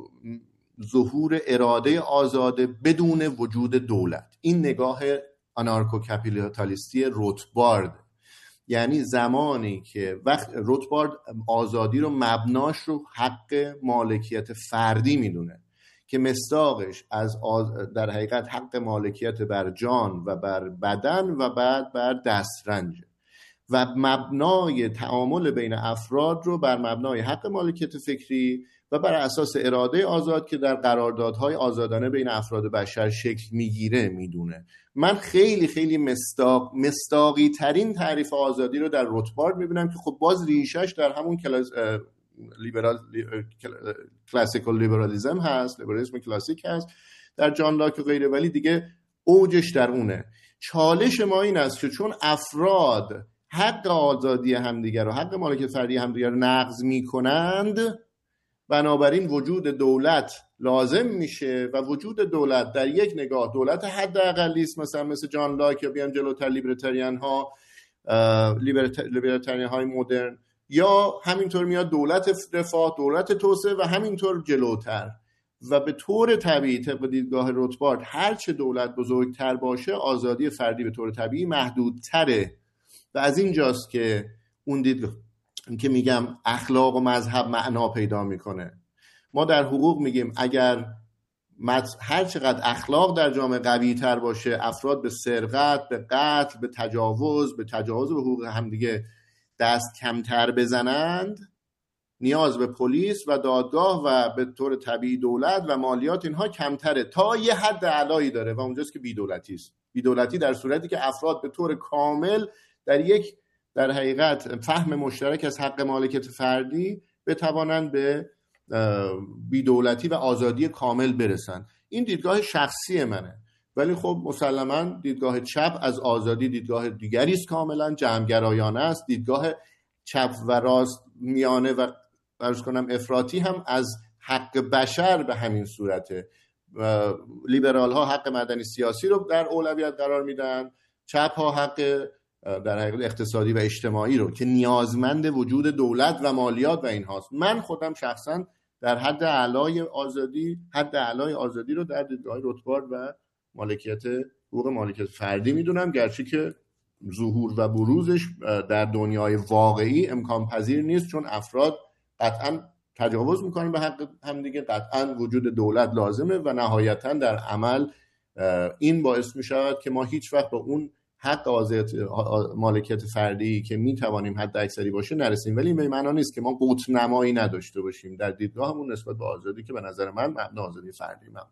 [SPEAKER 7] ظهور اراده آزاده بدون وجود دولت، این نگاه آنارکو کپیتالیستی روتبارد. یعنی زمانی که وقت روتبارد آزادی رو مبناش رو حق مالکیت فردی میدونه که مصداقش از آز... در حقیقت حق مالکیت بر جان و بر بدن و بعد بر دسترنج، و مبنای تعامل بین افراد رو بر مبنای حق مالکیت فکری و بر اساس اراده آزاد که در قراردادهای آزادانه بین افراد بشر شکل میگیره میدونه. من خیلی خیلی مصداق مصداقی ترین تعریف آزادی رو در روتبارد میبینم که خب باز ریشش در همون کلاس لیبرال کلاسیکال لیبرالیسم هست، لیبرالیسم کلاسیک هست در جان لاک و غیره، ولی دیگه اوجش در اونه. چالش ما این است که چون افراد حق آزادی همدیگر و حق مالکیت فردی همدیگر رو نقض میکنند، بنابراین وجود دولت لازم میشه و وجود دولت در یک نگاه دولت حداقلی است، مثلا مثل جان لاک یا بیان جلوتر لیبرتریان ها لیبرتریان های مدرن، یا همینطور میاد دولت رفاه، دولت توسعه و همینطور جلوتر. و به طور طبیعی طبق دیدگاه روتبارد هر چه دولت بزرگتر باشه آزادی فردی به طور طبیعی محدودتره. و از اینجاست که اون دیدگاه که میگم اخلاق و مذهب معنا پیدا میکنه. ما در حقوق میگیم اگر هر چقدر اخلاق در جامعه قوی تر باشه، افراد به سرقت، به قتل، به تجاوز، به تجاوز به حقوق همدیگه دست کمتر بزنند، نیاز به پلیس و دادگاه و به طور طبیعی دولت و مالیات اینها کمتره، تا یه حد اعلایی داره و اونجاست که بی‌دولتی است. بی‌دولتی در صورتی که افراد به طور کامل در یک در حقیقت فهم مشترک از حق مالکیت فردی بتوانند به بی‌دولتی و آزادی کامل برسن. این دیدگاه شخصی منه، ولی خب مسلماً دیدگاه چپ از آزادی دیدگاه دیگری است، کاملا جمع‌گرایانه است. دیدگاه چپ و راست میانه و فرض کنم افراطی هم از حق بشر به همین صورته. لیبرال ها حق مدنی سیاسی رو در اولویت قرار میدن، چپ ها حق در حقیقت اقتصادی و اجتماعی رو که نیازمند وجود دولت و مالیات و این هاست. من خودم شخصا در حد اعلای آزادی حد اعلای آزادی رو در دیدگاه روتبارد و مالکیت حقوق مالکیت فردی میدونم، گرچه که ظهور و بروزش در دنیای واقعی امکان پذیر نیست، چون افراد قطعا تجاوز میکنن به حق همدیگه، قطعا وجود دولت لازمه و نهایتا در عمل این باعث میشود که ما هیچ وقت به اون حق آزادی مالکیت فردی که میتوانیم حد اکثری باشه نرسیم. ولی به معنی نیست که ما قطب نمایی نداشته باشیم در دیدگاهمون نسبت به آزادی که به نظر من مبنا آزادی فردی مبنا.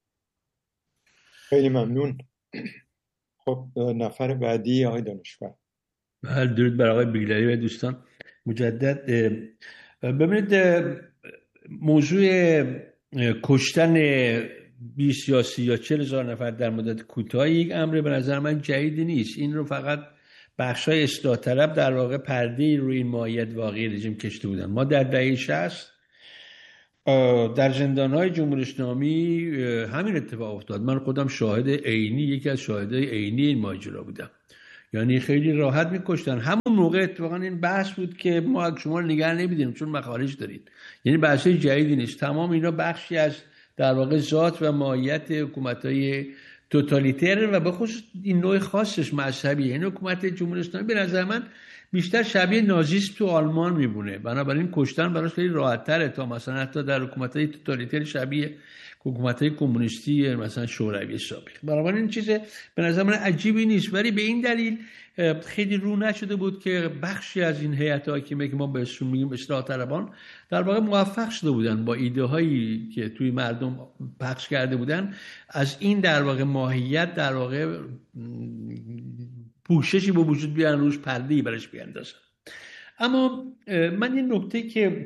[SPEAKER 2] خیلی ممنون. خب نفر بعدی آقای دانشور.
[SPEAKER 1] بله، درود بر آقای بیگلری و دوستان. مجدد ببینید، موضوع کشتن بیست یا سی یا چهل هزار نفر در مدت کوتاه یک امر به نظر من جدید نیست. این رو فقط بخشای اصلاح طلب در واقع پرده روی این ماهیت واقعی رژیم کشیده بودن. ما در دهه شصت در زندان‌های جمهوری اسلامی همین اتفاق افتاد. من خودم شاهد عینی، یکی از شاهدای عینی این ماجرا بودم. یعنی خیلی راحت می‌کشتن. همون موقع اتفاقا این بحث بود که ما شما رو نگه نمی‌داریم چون مخارج دارید. یعنی بحث جدیدی نیست. تمام اینا بخشی از در واقع ذات و ماهیت حکومت‌های توتالیتر و به خصوص این نوع خاصش مذهبی. یعنی حکومت جمهوری اسلامی به نظر من بیشتر شبیه نازیسم تو آلمان میمونه، بنابراین کشتن براش خیلی راحت تره تا مثلا حتی در حکومت‌های توتالیتر شبیه حکومت‌های کمونیستی مثلا شوروی سابق. بنابراین این چیز به نظر من عجیبی نیست، ولی به این دلیل خیلی رو نشده بود که بخشی از این هیئت حاکمه که ما بهشون میگیم اصلاح طلبان در واقع موفق شده بودن با ایده هایی که توی مردم پخش کرده بودن از این در واقع ماهیت در واقع پوششی به وجود بیارن، روش پرده‌ای برش بیاندازن. اما من این نکته که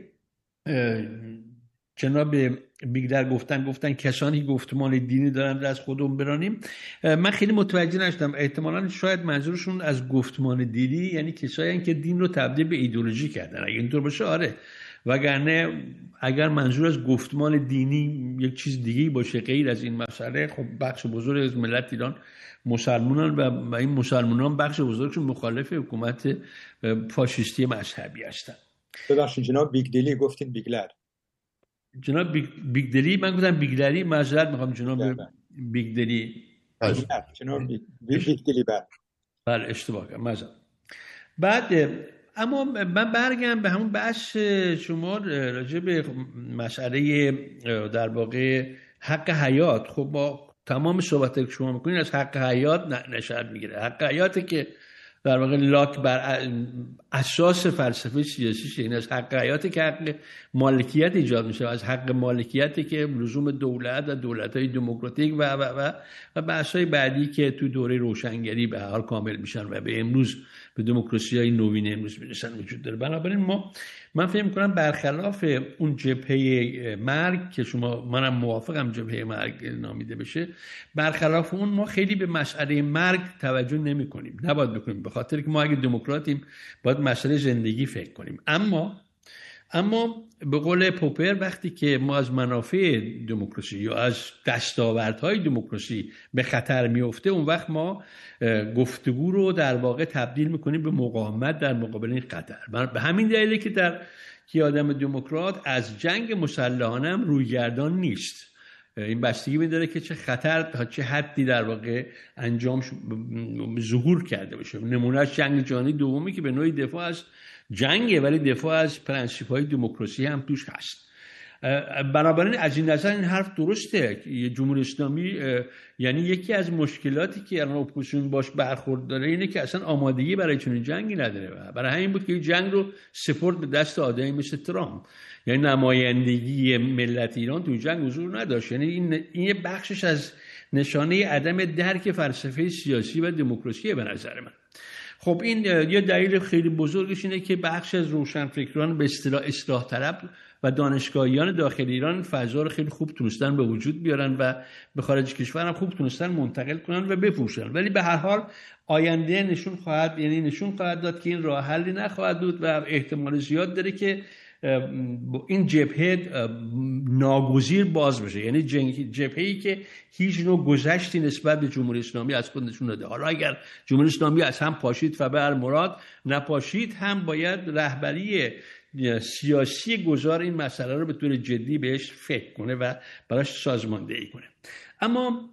[SPEAKER 1] جناب بیگلر گفتن گفتن کسانی گفتمان دینی دارن از خودمون برانیم، من خیلی متوجه نشدم. احتمالاً شاید منظورشون از گفتمان دینی یعنی کسایی که دین رو تبدیل به ایدئولوژی کردن. اگه اینطور باشه آره، وگرنه اگر منظور از گفتمان دینی یک چیز دیگه باشه غیر از این مسئله، خب بخش بزرگ از ملت ایران مسلمانان و این مسلمانان بخش بزرگشون مخالف حکومت فاشیستی مذهبی هستن.
[SPEAKER 2] ببخشید جناب بیگدلی گفتین بیگلر.
[SPEAKER 1] جناب بیگ بیگدلی من گفتم بیگلری، معذرت میخوام جناب بیگدلی.
[SPEAKER 2] جناب بیگدلی بعد
[SPEAKER 1] بله اشتباه کردم معذرت. بعد اما من برگردم به همون بحث شما راجع به مسئله در واقع حق حیات. خب با تمام صحبت که شما میکنین از حق حیات نشأت میگیره. حق حیاتی که در واقع لاک بر اساس فلسفه سیاسیش این از حق حیاتی که حق مالکیت ایجاد میشه، از حق مالکیتی که لزوم دولت و دولت‌های دموکراتیک و و و و بحث‌های بعدی که تو دوره روشنگری به حال کامل میشن و به امروز به دموکراسی‌های نوین امروز میرسن وجود داره. بنابراین ما من فکر می‌کنم برخلاف اون جبهه مرگ که شما منم موافقم جبهه مرگ نامیده بشه، برخلاف اون ما خیلی به مسئله مرگ توجه نمی‌کنیم. نباید بکنیم، به خاطر که ما اگه دموکراتیم باید مسئله زندگی فکر کنیم. اما اما به قول پوپر وقتی که ما از منافع دموکراسی یا از دستاوردهای دموکراسی به خطر میفته، اون وقت ما گفتگو رو در واقع تبدیل میکنیم به مقاومت در مقابل این خطر. به همین دلیله که در که آدم دموکرات از جنگ مسلحانه هم رویگردان نیست. این بستگی می‌داره که چه خطر تا چه حدی در واقع انجام ظهور کرده باشه. نمونهش جنگ جهانی دومی که به نوعی دفاع از جنگه ولی دفاع از پرنسیپ‌های دموکراسی هم توش هست. بنابراین از این نظر این حرف درسته. جمهوری اسلامی یعنی یکی از مشکلاتی که الان اپوزیسیون باش برخورد داره اینه که اصلا آمادگی برای چنین جنگی نداره. برای همین بود که این جنگ رو سپرد به دست آدمی مثل ترامپ. یعنی نمایندگی ملت ایران تو جنگ حضور نداشت. یعنی این این بخشش از نشانه عدم درک فلسفه سیاسی و دموکراسی به نظر من. خب این یه دلیل خیلی بزرگش اینه که بخش از روشنفکران به اصطلاح اصلاح طلب و دانشگاهیان داخل ایران فضا رو خیلی خوب تونستن به وجود بیارن و به خارج کشور هم خوب تونستن منتقل کنن و بپوشن. ولی به هر حال آینده نشون خواهد یعنی نشون خواهد داد که این راه حلی نخواهد بود و احتمال زیاد داره که این جبهه ناگزیر باز بشه. یعنی جبهه‌ای که هیچ نوع گذشتی نسبت به جمهوری اسلامی از خود نشون نده. حالا اگر جمهوری اسلامی از هم پاشید فبر مراد، نپاشید هم باید رهبری سیاسی گذار این مسئله رو به طور جدی بهش فکر کنه و براش سازماندهی کنه. اما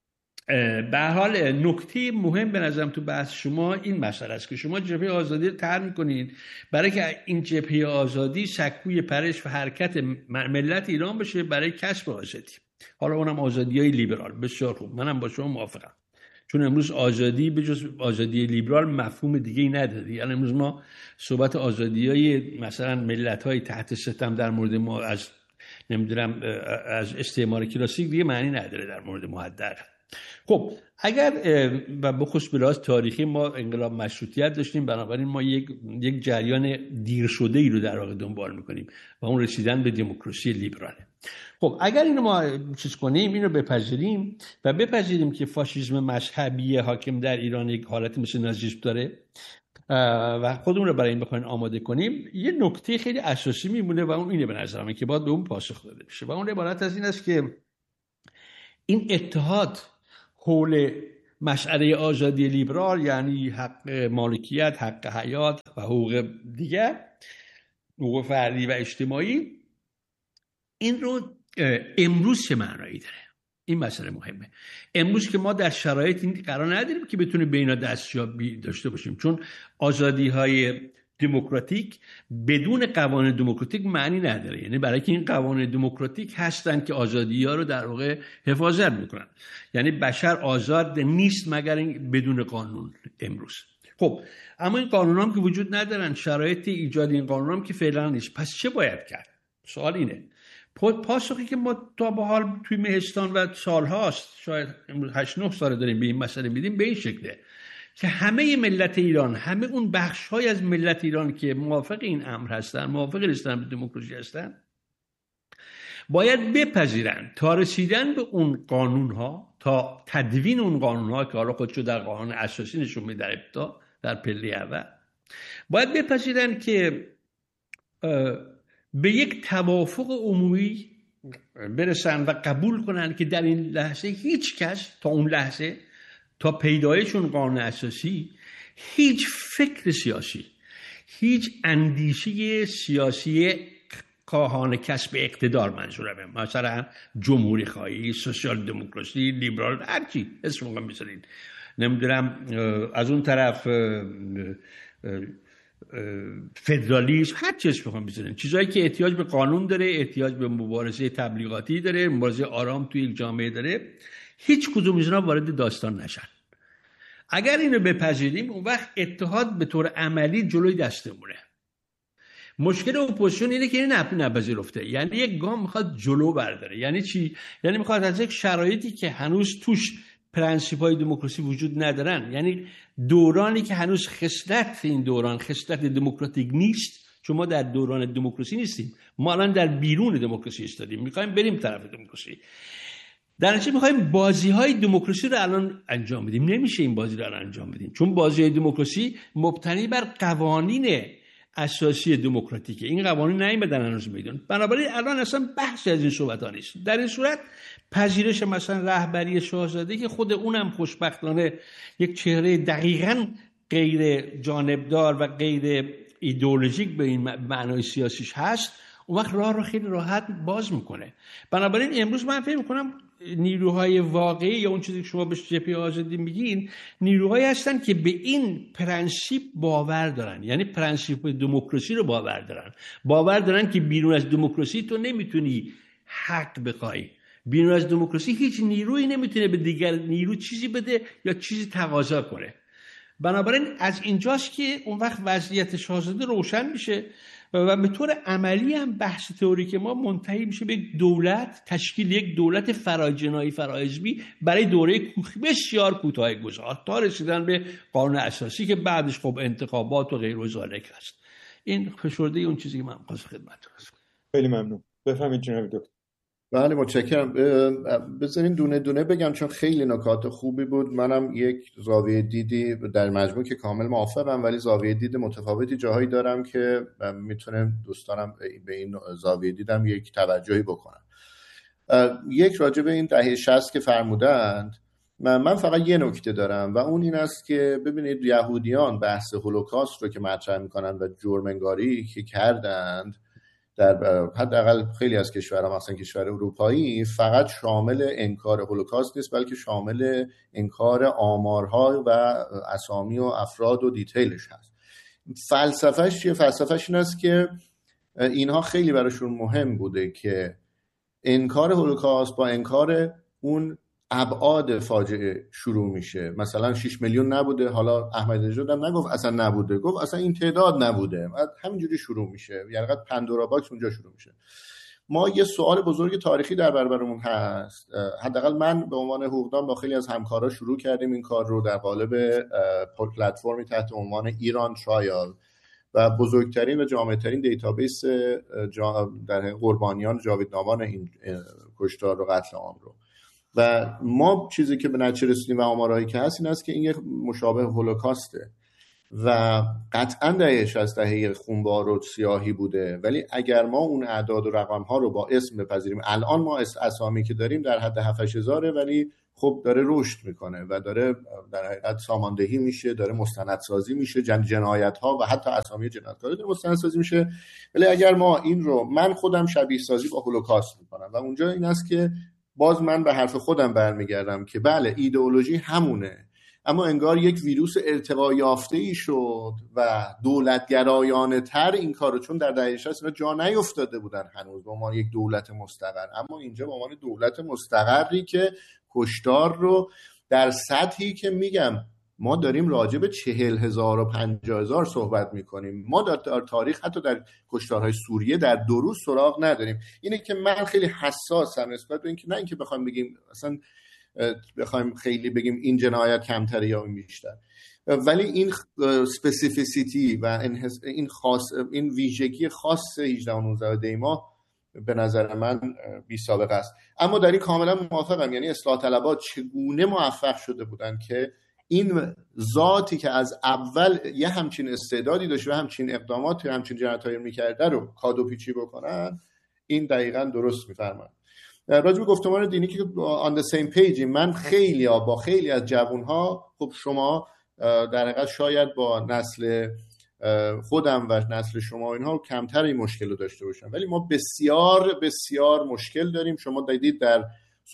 [SPEAKER 1] به هر حال نکته مهم به نظرم تو بحث شما این مسئله است که شما جبهه آزادی رو طرح می‌کنید برای که این جبهه آزادی سکوی پرش و حرکت ملت ایران بشه برای کسب آزادی. حالا اونم آزادی‌های لیبرال. بسیار خوب، منم با شما موافقم. چون امروز آزادی به جز آزادی لیبرال مفهوم دیگه‌ای نداره. یعنی امروز ما صحبت آزادی‌های مثلا ملت‌های تحت ستم در مورد ما از نمیدونم از استعمار کلاسیک دیگه معنی نداره در مورد ما. حداقل خب اگر و بخصوص به لحاظ تاریخی ما انقلاب مشروطیت داشتیم، بنابراین ما یک یک جریان دیر شده ای رو در واقع دنبال میکنیم و اون رسیدن به دموکراسی لیبراله. خب اگر اینو ما چیز کنیم، اینو بپذیریم و بپذیریم که فاشیسم مذهبی حاکم در ایران یک حالت مثل نازیسم داره و خودمون رو برای این بخوایم آماده کنیم، یه نکته خیلی اساسی میمونه و اون اینه به نظرم که باید به اون پاسخ داده بشه و اون عبارت از این است که این اتحاد حول مسئله آزادی لیبرال، یعنی حق مالکیت، حق حیات و حقوق دیگر، حقوق فردی و اجتماعی، این رو امروز چه معنایی داره؟ این مسئله مهمه. امروز که ما در شرایط این قرار نداریم که بتونیم به اینا دستیابی داشته باشیم، چون آزادی های دموکراتیک بدون قوانین دموکراتیک معنی نداره. یعنی برای که این قوانین دموکراتیک هستن که آزادی ها رو در واقع حفاظت میکنن، یعنی بشر آزاد نیست مگر بدون قانون امروز. خب اما این قانون هم که وجود ندارن، شرایط ایجاد این قانون هم که فعلا نیست، پس چه باید کرد؟ سوال اینه. پاسخی که ما تا به حال توی مهستان و سالهاست، شاید هشت نه سال داریم به این مسئله میدیم، به این شکله که همه ملت ایران، همه اون بخش‌های از ملت ایران که موافق این امر هستن، موافق رسیدن به دموکراسی هستن، باید بپذیرن تا رسیدن به اون قانون‌ها، تا تدوین اون قانون‌ها که حالا خودشو در قانون اساسی نشون میده در ابتدا، در پله اول، باید بپذیرن که به یک توافق عمومی برسن و قبول کنن که در این لحظه هیچ کس تا اون لحظه، تا پیدایشون قانون اساسی، هیچ فکر سیاسی، هیچ اندیشه سیاسی خواهان کسب اقتدار، منظورمه مثلا جمهوری خواهی، سوسیال دموکراسی، لیبرال، هر چی اسمش رو بذارین، نمیدونم از اون طرف فدرالیسم، هر چیز بخوام بزنن، چیزایی که احتیاج به قانون داره، احتیاج به مبارزه تبلیغاتی داره، مبارزه آرام توی یک جامعه داره، هیچ کدوم از اینا وارد داستان نشن. اگر اینو بپذیریم، اون وقت اتحاد به طور عملی جلوی دستمونه. مشکل اپوزیسیون اینه که این نپذیرفته، یعنی یک گام میخواد جلو برداره. یعنی چی؟ یعنی میخواد از یک شرایطی که هنوز توش پرنسیپ‌های دموکراسی وجود ندارن، یعنی دورانی که هنوز خصلت این دوران خصلت دموکراتیک نیست، چون ما در دوران دموکراسی نیستیم، ما الان در بیرون دموکراسی استادیم، میخوایم بریم طرف دموکراسی. در نتیجه میخوایم بازی‌های دموکراسی رو الان انجام بدیم. نمیشه این بازی رو الان انجام بدیم، چون بازی‌های دموکراسی مبتنی بر قوانین اساسی دموکراتیکه. این قوانین نیامدن هنوز میدون، بنابراین الان اصلا بحث از این صحبت‌ها نیست. در این صورت پذیرش مثلا رهبری شاهزاده که خود اونم خوشبختانه یک چهره دقیقاً غیر جانبدار و غیر ایدئولوژیک به این معنای سیاسیش هست، اون وقت راه رو خیلی راحت باز میکنه. بنابراین امروز من فکر میکنم نیروهای واقعی یا اون چیزی که شما به جبهه آزادی میگین، نیروهایی هستن که به این پرنسیپ باور دارن، یعنی پرنسیپ دموکراسی رو باور دارن، باور دارن که بیرون از دموکراسی تو نمیتونی حق بخوای، بیرون از دموکراسی هیچ نیرویی نمیتونه به دیگر نیرو چیزی بده یا چیزی تقاضا کنه. بنابراین از اینجاست که اون وقت وضعیت شاهزاده روشن میشه و به طور عملی هم بحث تئوریک ما منتهی میشه به یک دولت، تشکیل یک دولت فراجنایی فراحزبی برای دوره بسیار کوتاه گذار تا رسیدن به قانون اساسی که بعدش خب انتخابات و غیر و ذالک هست. این فشرده اون چیزی که من خواستم خدمتتون عرض کنم.
[SPEAKER 2] خیلی ممنون. بفرمایید جناب دکتر.
[SPEAKER 7] بله متشکرم. بذارین دونه دونه بگم چون خیلی نکات خوبی بود. منم یک زاویه دیدی در مجموع که کامل موافقم، ولی زاویه دید متفاوتی جاهایی دارم که میتونم دوستانم به این زاویه دیدم یک توجهی بکنم. یک راجع به این دهه شصت که فرمودند، من, من فقط یه نکته دارم و اون این است که ببینید یهودیان بحث هولوکاست رو که مطرح میکنن و جرم‌انگاری که کردند در حداقل خیلی از کشورها، مثلا کشور اروپایی، فقط شامل انکار هولوکاست نیست، بلکه شامل انکار آمارها و اسامی و افراد و دیتیلش هست. فلسفهش چیه؟ فلسفهش این است که اینها خیلی براشون مهم بوده که انکار هولوکاست با انکار اون ابعاد فاجعه شروع میشه. مثلا شش میلیون نبوده، حالا احمدی نژاد هم نگفت اصلا نبوده، گفت اصلا این تعداد نبوده، همینجوری شروع میشه، یعنی قد پاندورا باکس اونجا شروع میشه. ما یه سوال بزرگ تاریخی در برابرمون هست. حداقل من به عنوان حقوقدان با خیلی از همکارا شروع کردیم این کار رو در قالب پلتفرمی تحت عنوان ایران ترایال و بزرگترین و جامع‌ترین دیتابیس در قربانیان جاویدنامان این کشتار و قتل عام رو. و ما چیزی که به نتیجه رسیدیم و آمارهایی که هست این است که این یک مشابه هولوکاسته و قطعا دهه شصت دهه خونبار و سیاهی بوده، ولی اگر ما اون اعداد و رقم‌ها رو با اسم بپذیریم، الان ما اسامی که داریم در حد هفت هشت هزاره، ولی خب داره رشد میکنه و داره در حقیقت ساماندهی میشه، داره مستندسازی میشه، جن جنایت‌ها و حتی اسامی جنایتکارا داره مستندسازی میشه. ولی اگر ما این رو، من خودم شبیه سازی با هولوکاست میکنم و اونجا این است که باز من به حرف خودم برمیگردم که بله ایدئولوژی همونه، اما انگار یک ویروس ارتقا یافته‌ای شد و دولتگرایانه تر این کارو، چون در دهه شصت اینا جا نیفتاده بودن هنوز به عنوان یک دولت مستقر، اما اینجا به عنوان دولت مستقری که کشتار رو در سطحی که میگم ما داریم راجع به چهل هزار و پنجاه هزار صحبت میکنیم، ما در تاریخ حتی در کشتارهای سوریه در دو روز سراغ نداریم. اینه که من خیلی حساسم نسبت به اینکه نه اینکه بخوایم بگیم اصلا بخوایم خیلی بگیم این جنایت کمتره یا این بیشتر، ولی این اسپسیفیسیتی و این خاص این ویژگی خاص هجده و نوزده دی ماه به نظر من بی سابقه است. اما در این کاملا موافقم، یعنی اصلاح طلبات چگونه موفق شده بودن که این ذاتی که از اول یه همچین استعدادی داشت و همچین اقداماتی همچین جنایتایی میکرده رو کادو پیچی بکنن، این دقیقاً درست میفرمایید. راجع به گفتمان دینی که on the same page، من خیلی ها با خیلی از جوانها، خب شما در حقیقت شاید با نسل خودم و نسل شما اینها کمتر این مشکل رو داشته باشن، ولی ما بسیار بسیار مشکل داریم. شما دیدید در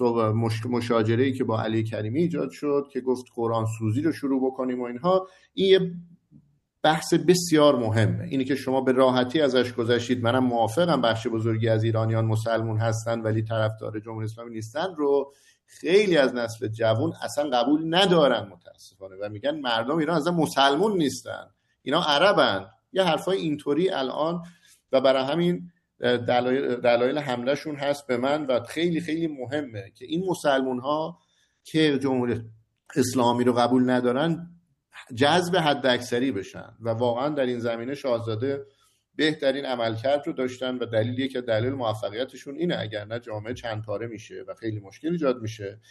[SPEAKER 7] مشاجره‌ای که با علی کریمی ایجاد شد که گفت قرآن سوزی رو شروع بکنیم و اینها، این یه بحث بسیار مهمه. اینی که شما به راحتی ازش گذشتید، منم موافقم بخش بزرگی از ایرانیان مسلمون هستن ولی طرفدار جمهوری اسلامی نیستن، رو خیلی از نسل جوان اصلا قبول ندارن متاسفانه و میگن مردم ایران اصلا مسلمون نیستن، اینا عربن، یه حرفای اینطوری الان. و برای همین دلایل دلایل حملهشون هست به من و خیلی خیلی مهمه که این مسلمون ها که جمهوری اسلامی رو قبول ندارن جذب حد اکثری بشن و واقعا در این زمینه شاهزاده بهترین عملکرد رو داشتن و دلیلیه که دلیل موفقیتشون اینه، اگر نه جامعه چند پاره میشه و خیلی مشکل ایجاد میشه.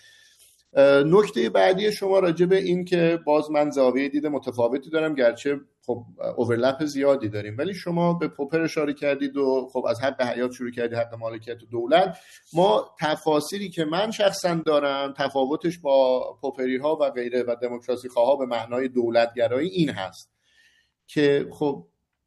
[SPEAKER 7] نکته بعدی شما راجع به این که باز من زاویه دید متفاوتی دارم، گرچه خب اورلپ زیادی داریم، ولی شما به پوپر اشاره کردید و خب از حق حیات شروع کردید، حق مالکیت دولت. ما تفاسیری که من شخصا دارم تفاوتش با پوپری ها و غیره و دموکراسی خواه ها به معنای دولتگرایی این هست که خب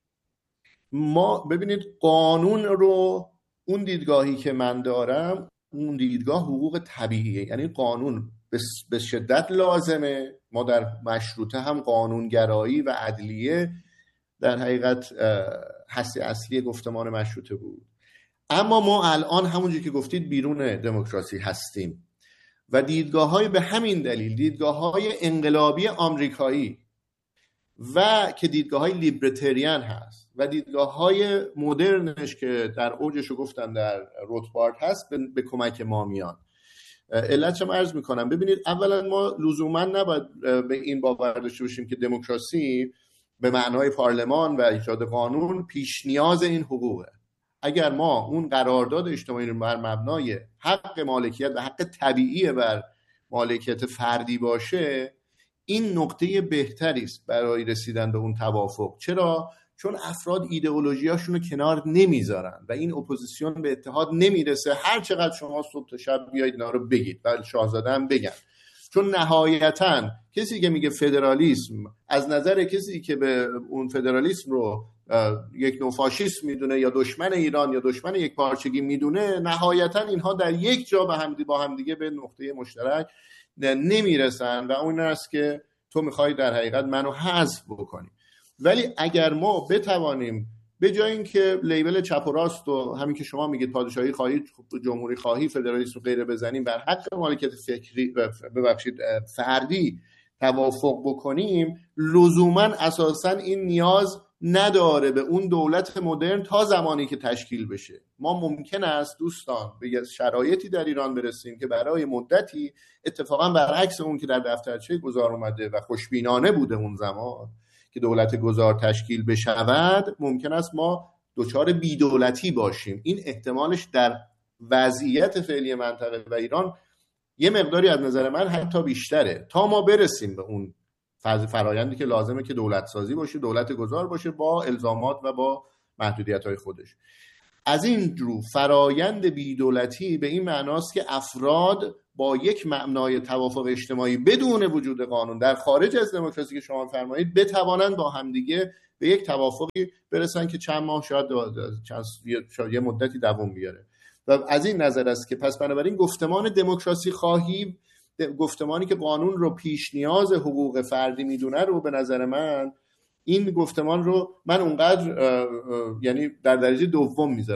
[SPEAKER 7] ما ببینید قانون رو، اون دیدگاهی که من دارم اون دیدگاه حقوق طبیعیه، یعنی قانون به شدت لازمه. ما در مشروطه هم قانونگرایی و عدلیه در حقیقت حس اصلی گفتمان مشروطه بود، اما ما الان همونجوری که گفتید بیرون دموکراسی هستیم و دیدگاه‌های به همین دلیل دیدگاه‌های انقلابی آمریکایی و که دیدگاه‌های لیبرتریان هست و دیدگاه‌های مدرنش که در اوجش گفتم در روتبارد هست به, به کمک ما میان. علتش هم عرض میکنم. ببینید اولا ما لزوما نباید به این باور داشته باشیم که دموکراسی به معنای پارلمان و ایجاد قانون پیش نیاز این حقوقه. اگر ما اون قرارداد اجتماعی رو بر مبنای حق مالکیت و حق طبیعی بر مالکیت فردی باشه، این نقطه بهتری است برای رسیدن به اون توافق. چرا؟ چون افراد ایدئولوژیاشون رو کنار نمیذارن و این اپوزیسیون به اتحاد نمیرسه، هر چقدر شما صبح تا شب بیاید اینا رو بگید و شاهزاده هم بگن. چون نهایتاً کسی که میگه فدرالیسم از نظر کسی که به اون فدرالیسم رو یک نوع فاشیست میدونه یا دشمن ایران یا دشمن یک پارچگی میدونه، نهایتاً اینها در یک جا به هم با هم دیگه به نقطه مشترک نمیرسن و اون است که تو میخوای در حقیقت منو حذف بکنی. ولی اگر ما بتوانیم به جای اینکه لیبل چپ و راست و همین که شما میگید پادشاهی خواهی، جمهوری خواهی، فدرالیسم و غیره بزنیم، بر حق مالکیت فکری ببخشید فردی توافق بکنیم، لزوما اساسا این نیاز نداره به اون دولت مدرن تا زمانی که تشکیل بشه. ما ممکن است دوستان به شرایطی در ایران برسیم که برای مدتی اتفاقا برعکس اون که در دفترچه گذار اومده و خوشبینانه بوده اون زمان که دولت گذار تشکیل بشود، ممکن است ما دچار بی‌دولتی باشیم. این احتمالش در وضعیت فعلی منطقه و ایران یه مقداری از نظر من حتی بیشتره، تا ما برسیم به اون فاز فرآیندی که لازمه که دولت سازی باشه، دولت گذار باشه با الزامات و با محدودیت‌های خودش. از این رو فرآیند بی‌دولتی به این معناست که افراد با یک مبنای توافق اجتماعی بدون وجود قانون در خارج از دموکراسی که شما فرمایید بتوانند با همدیگه به یک توافقی برسن که چند ماه شاید چند شاید یه مدتی دوام بیاره. و از این نظر است که پس بنابراین گفتمان دموکراسی خواهی، گفتمانی که قانون رو پیش نیاز حقوق فردی میدونه رو به نظر من این گفتمان رو من اونقدر یعنی در درجه دوم میذارم.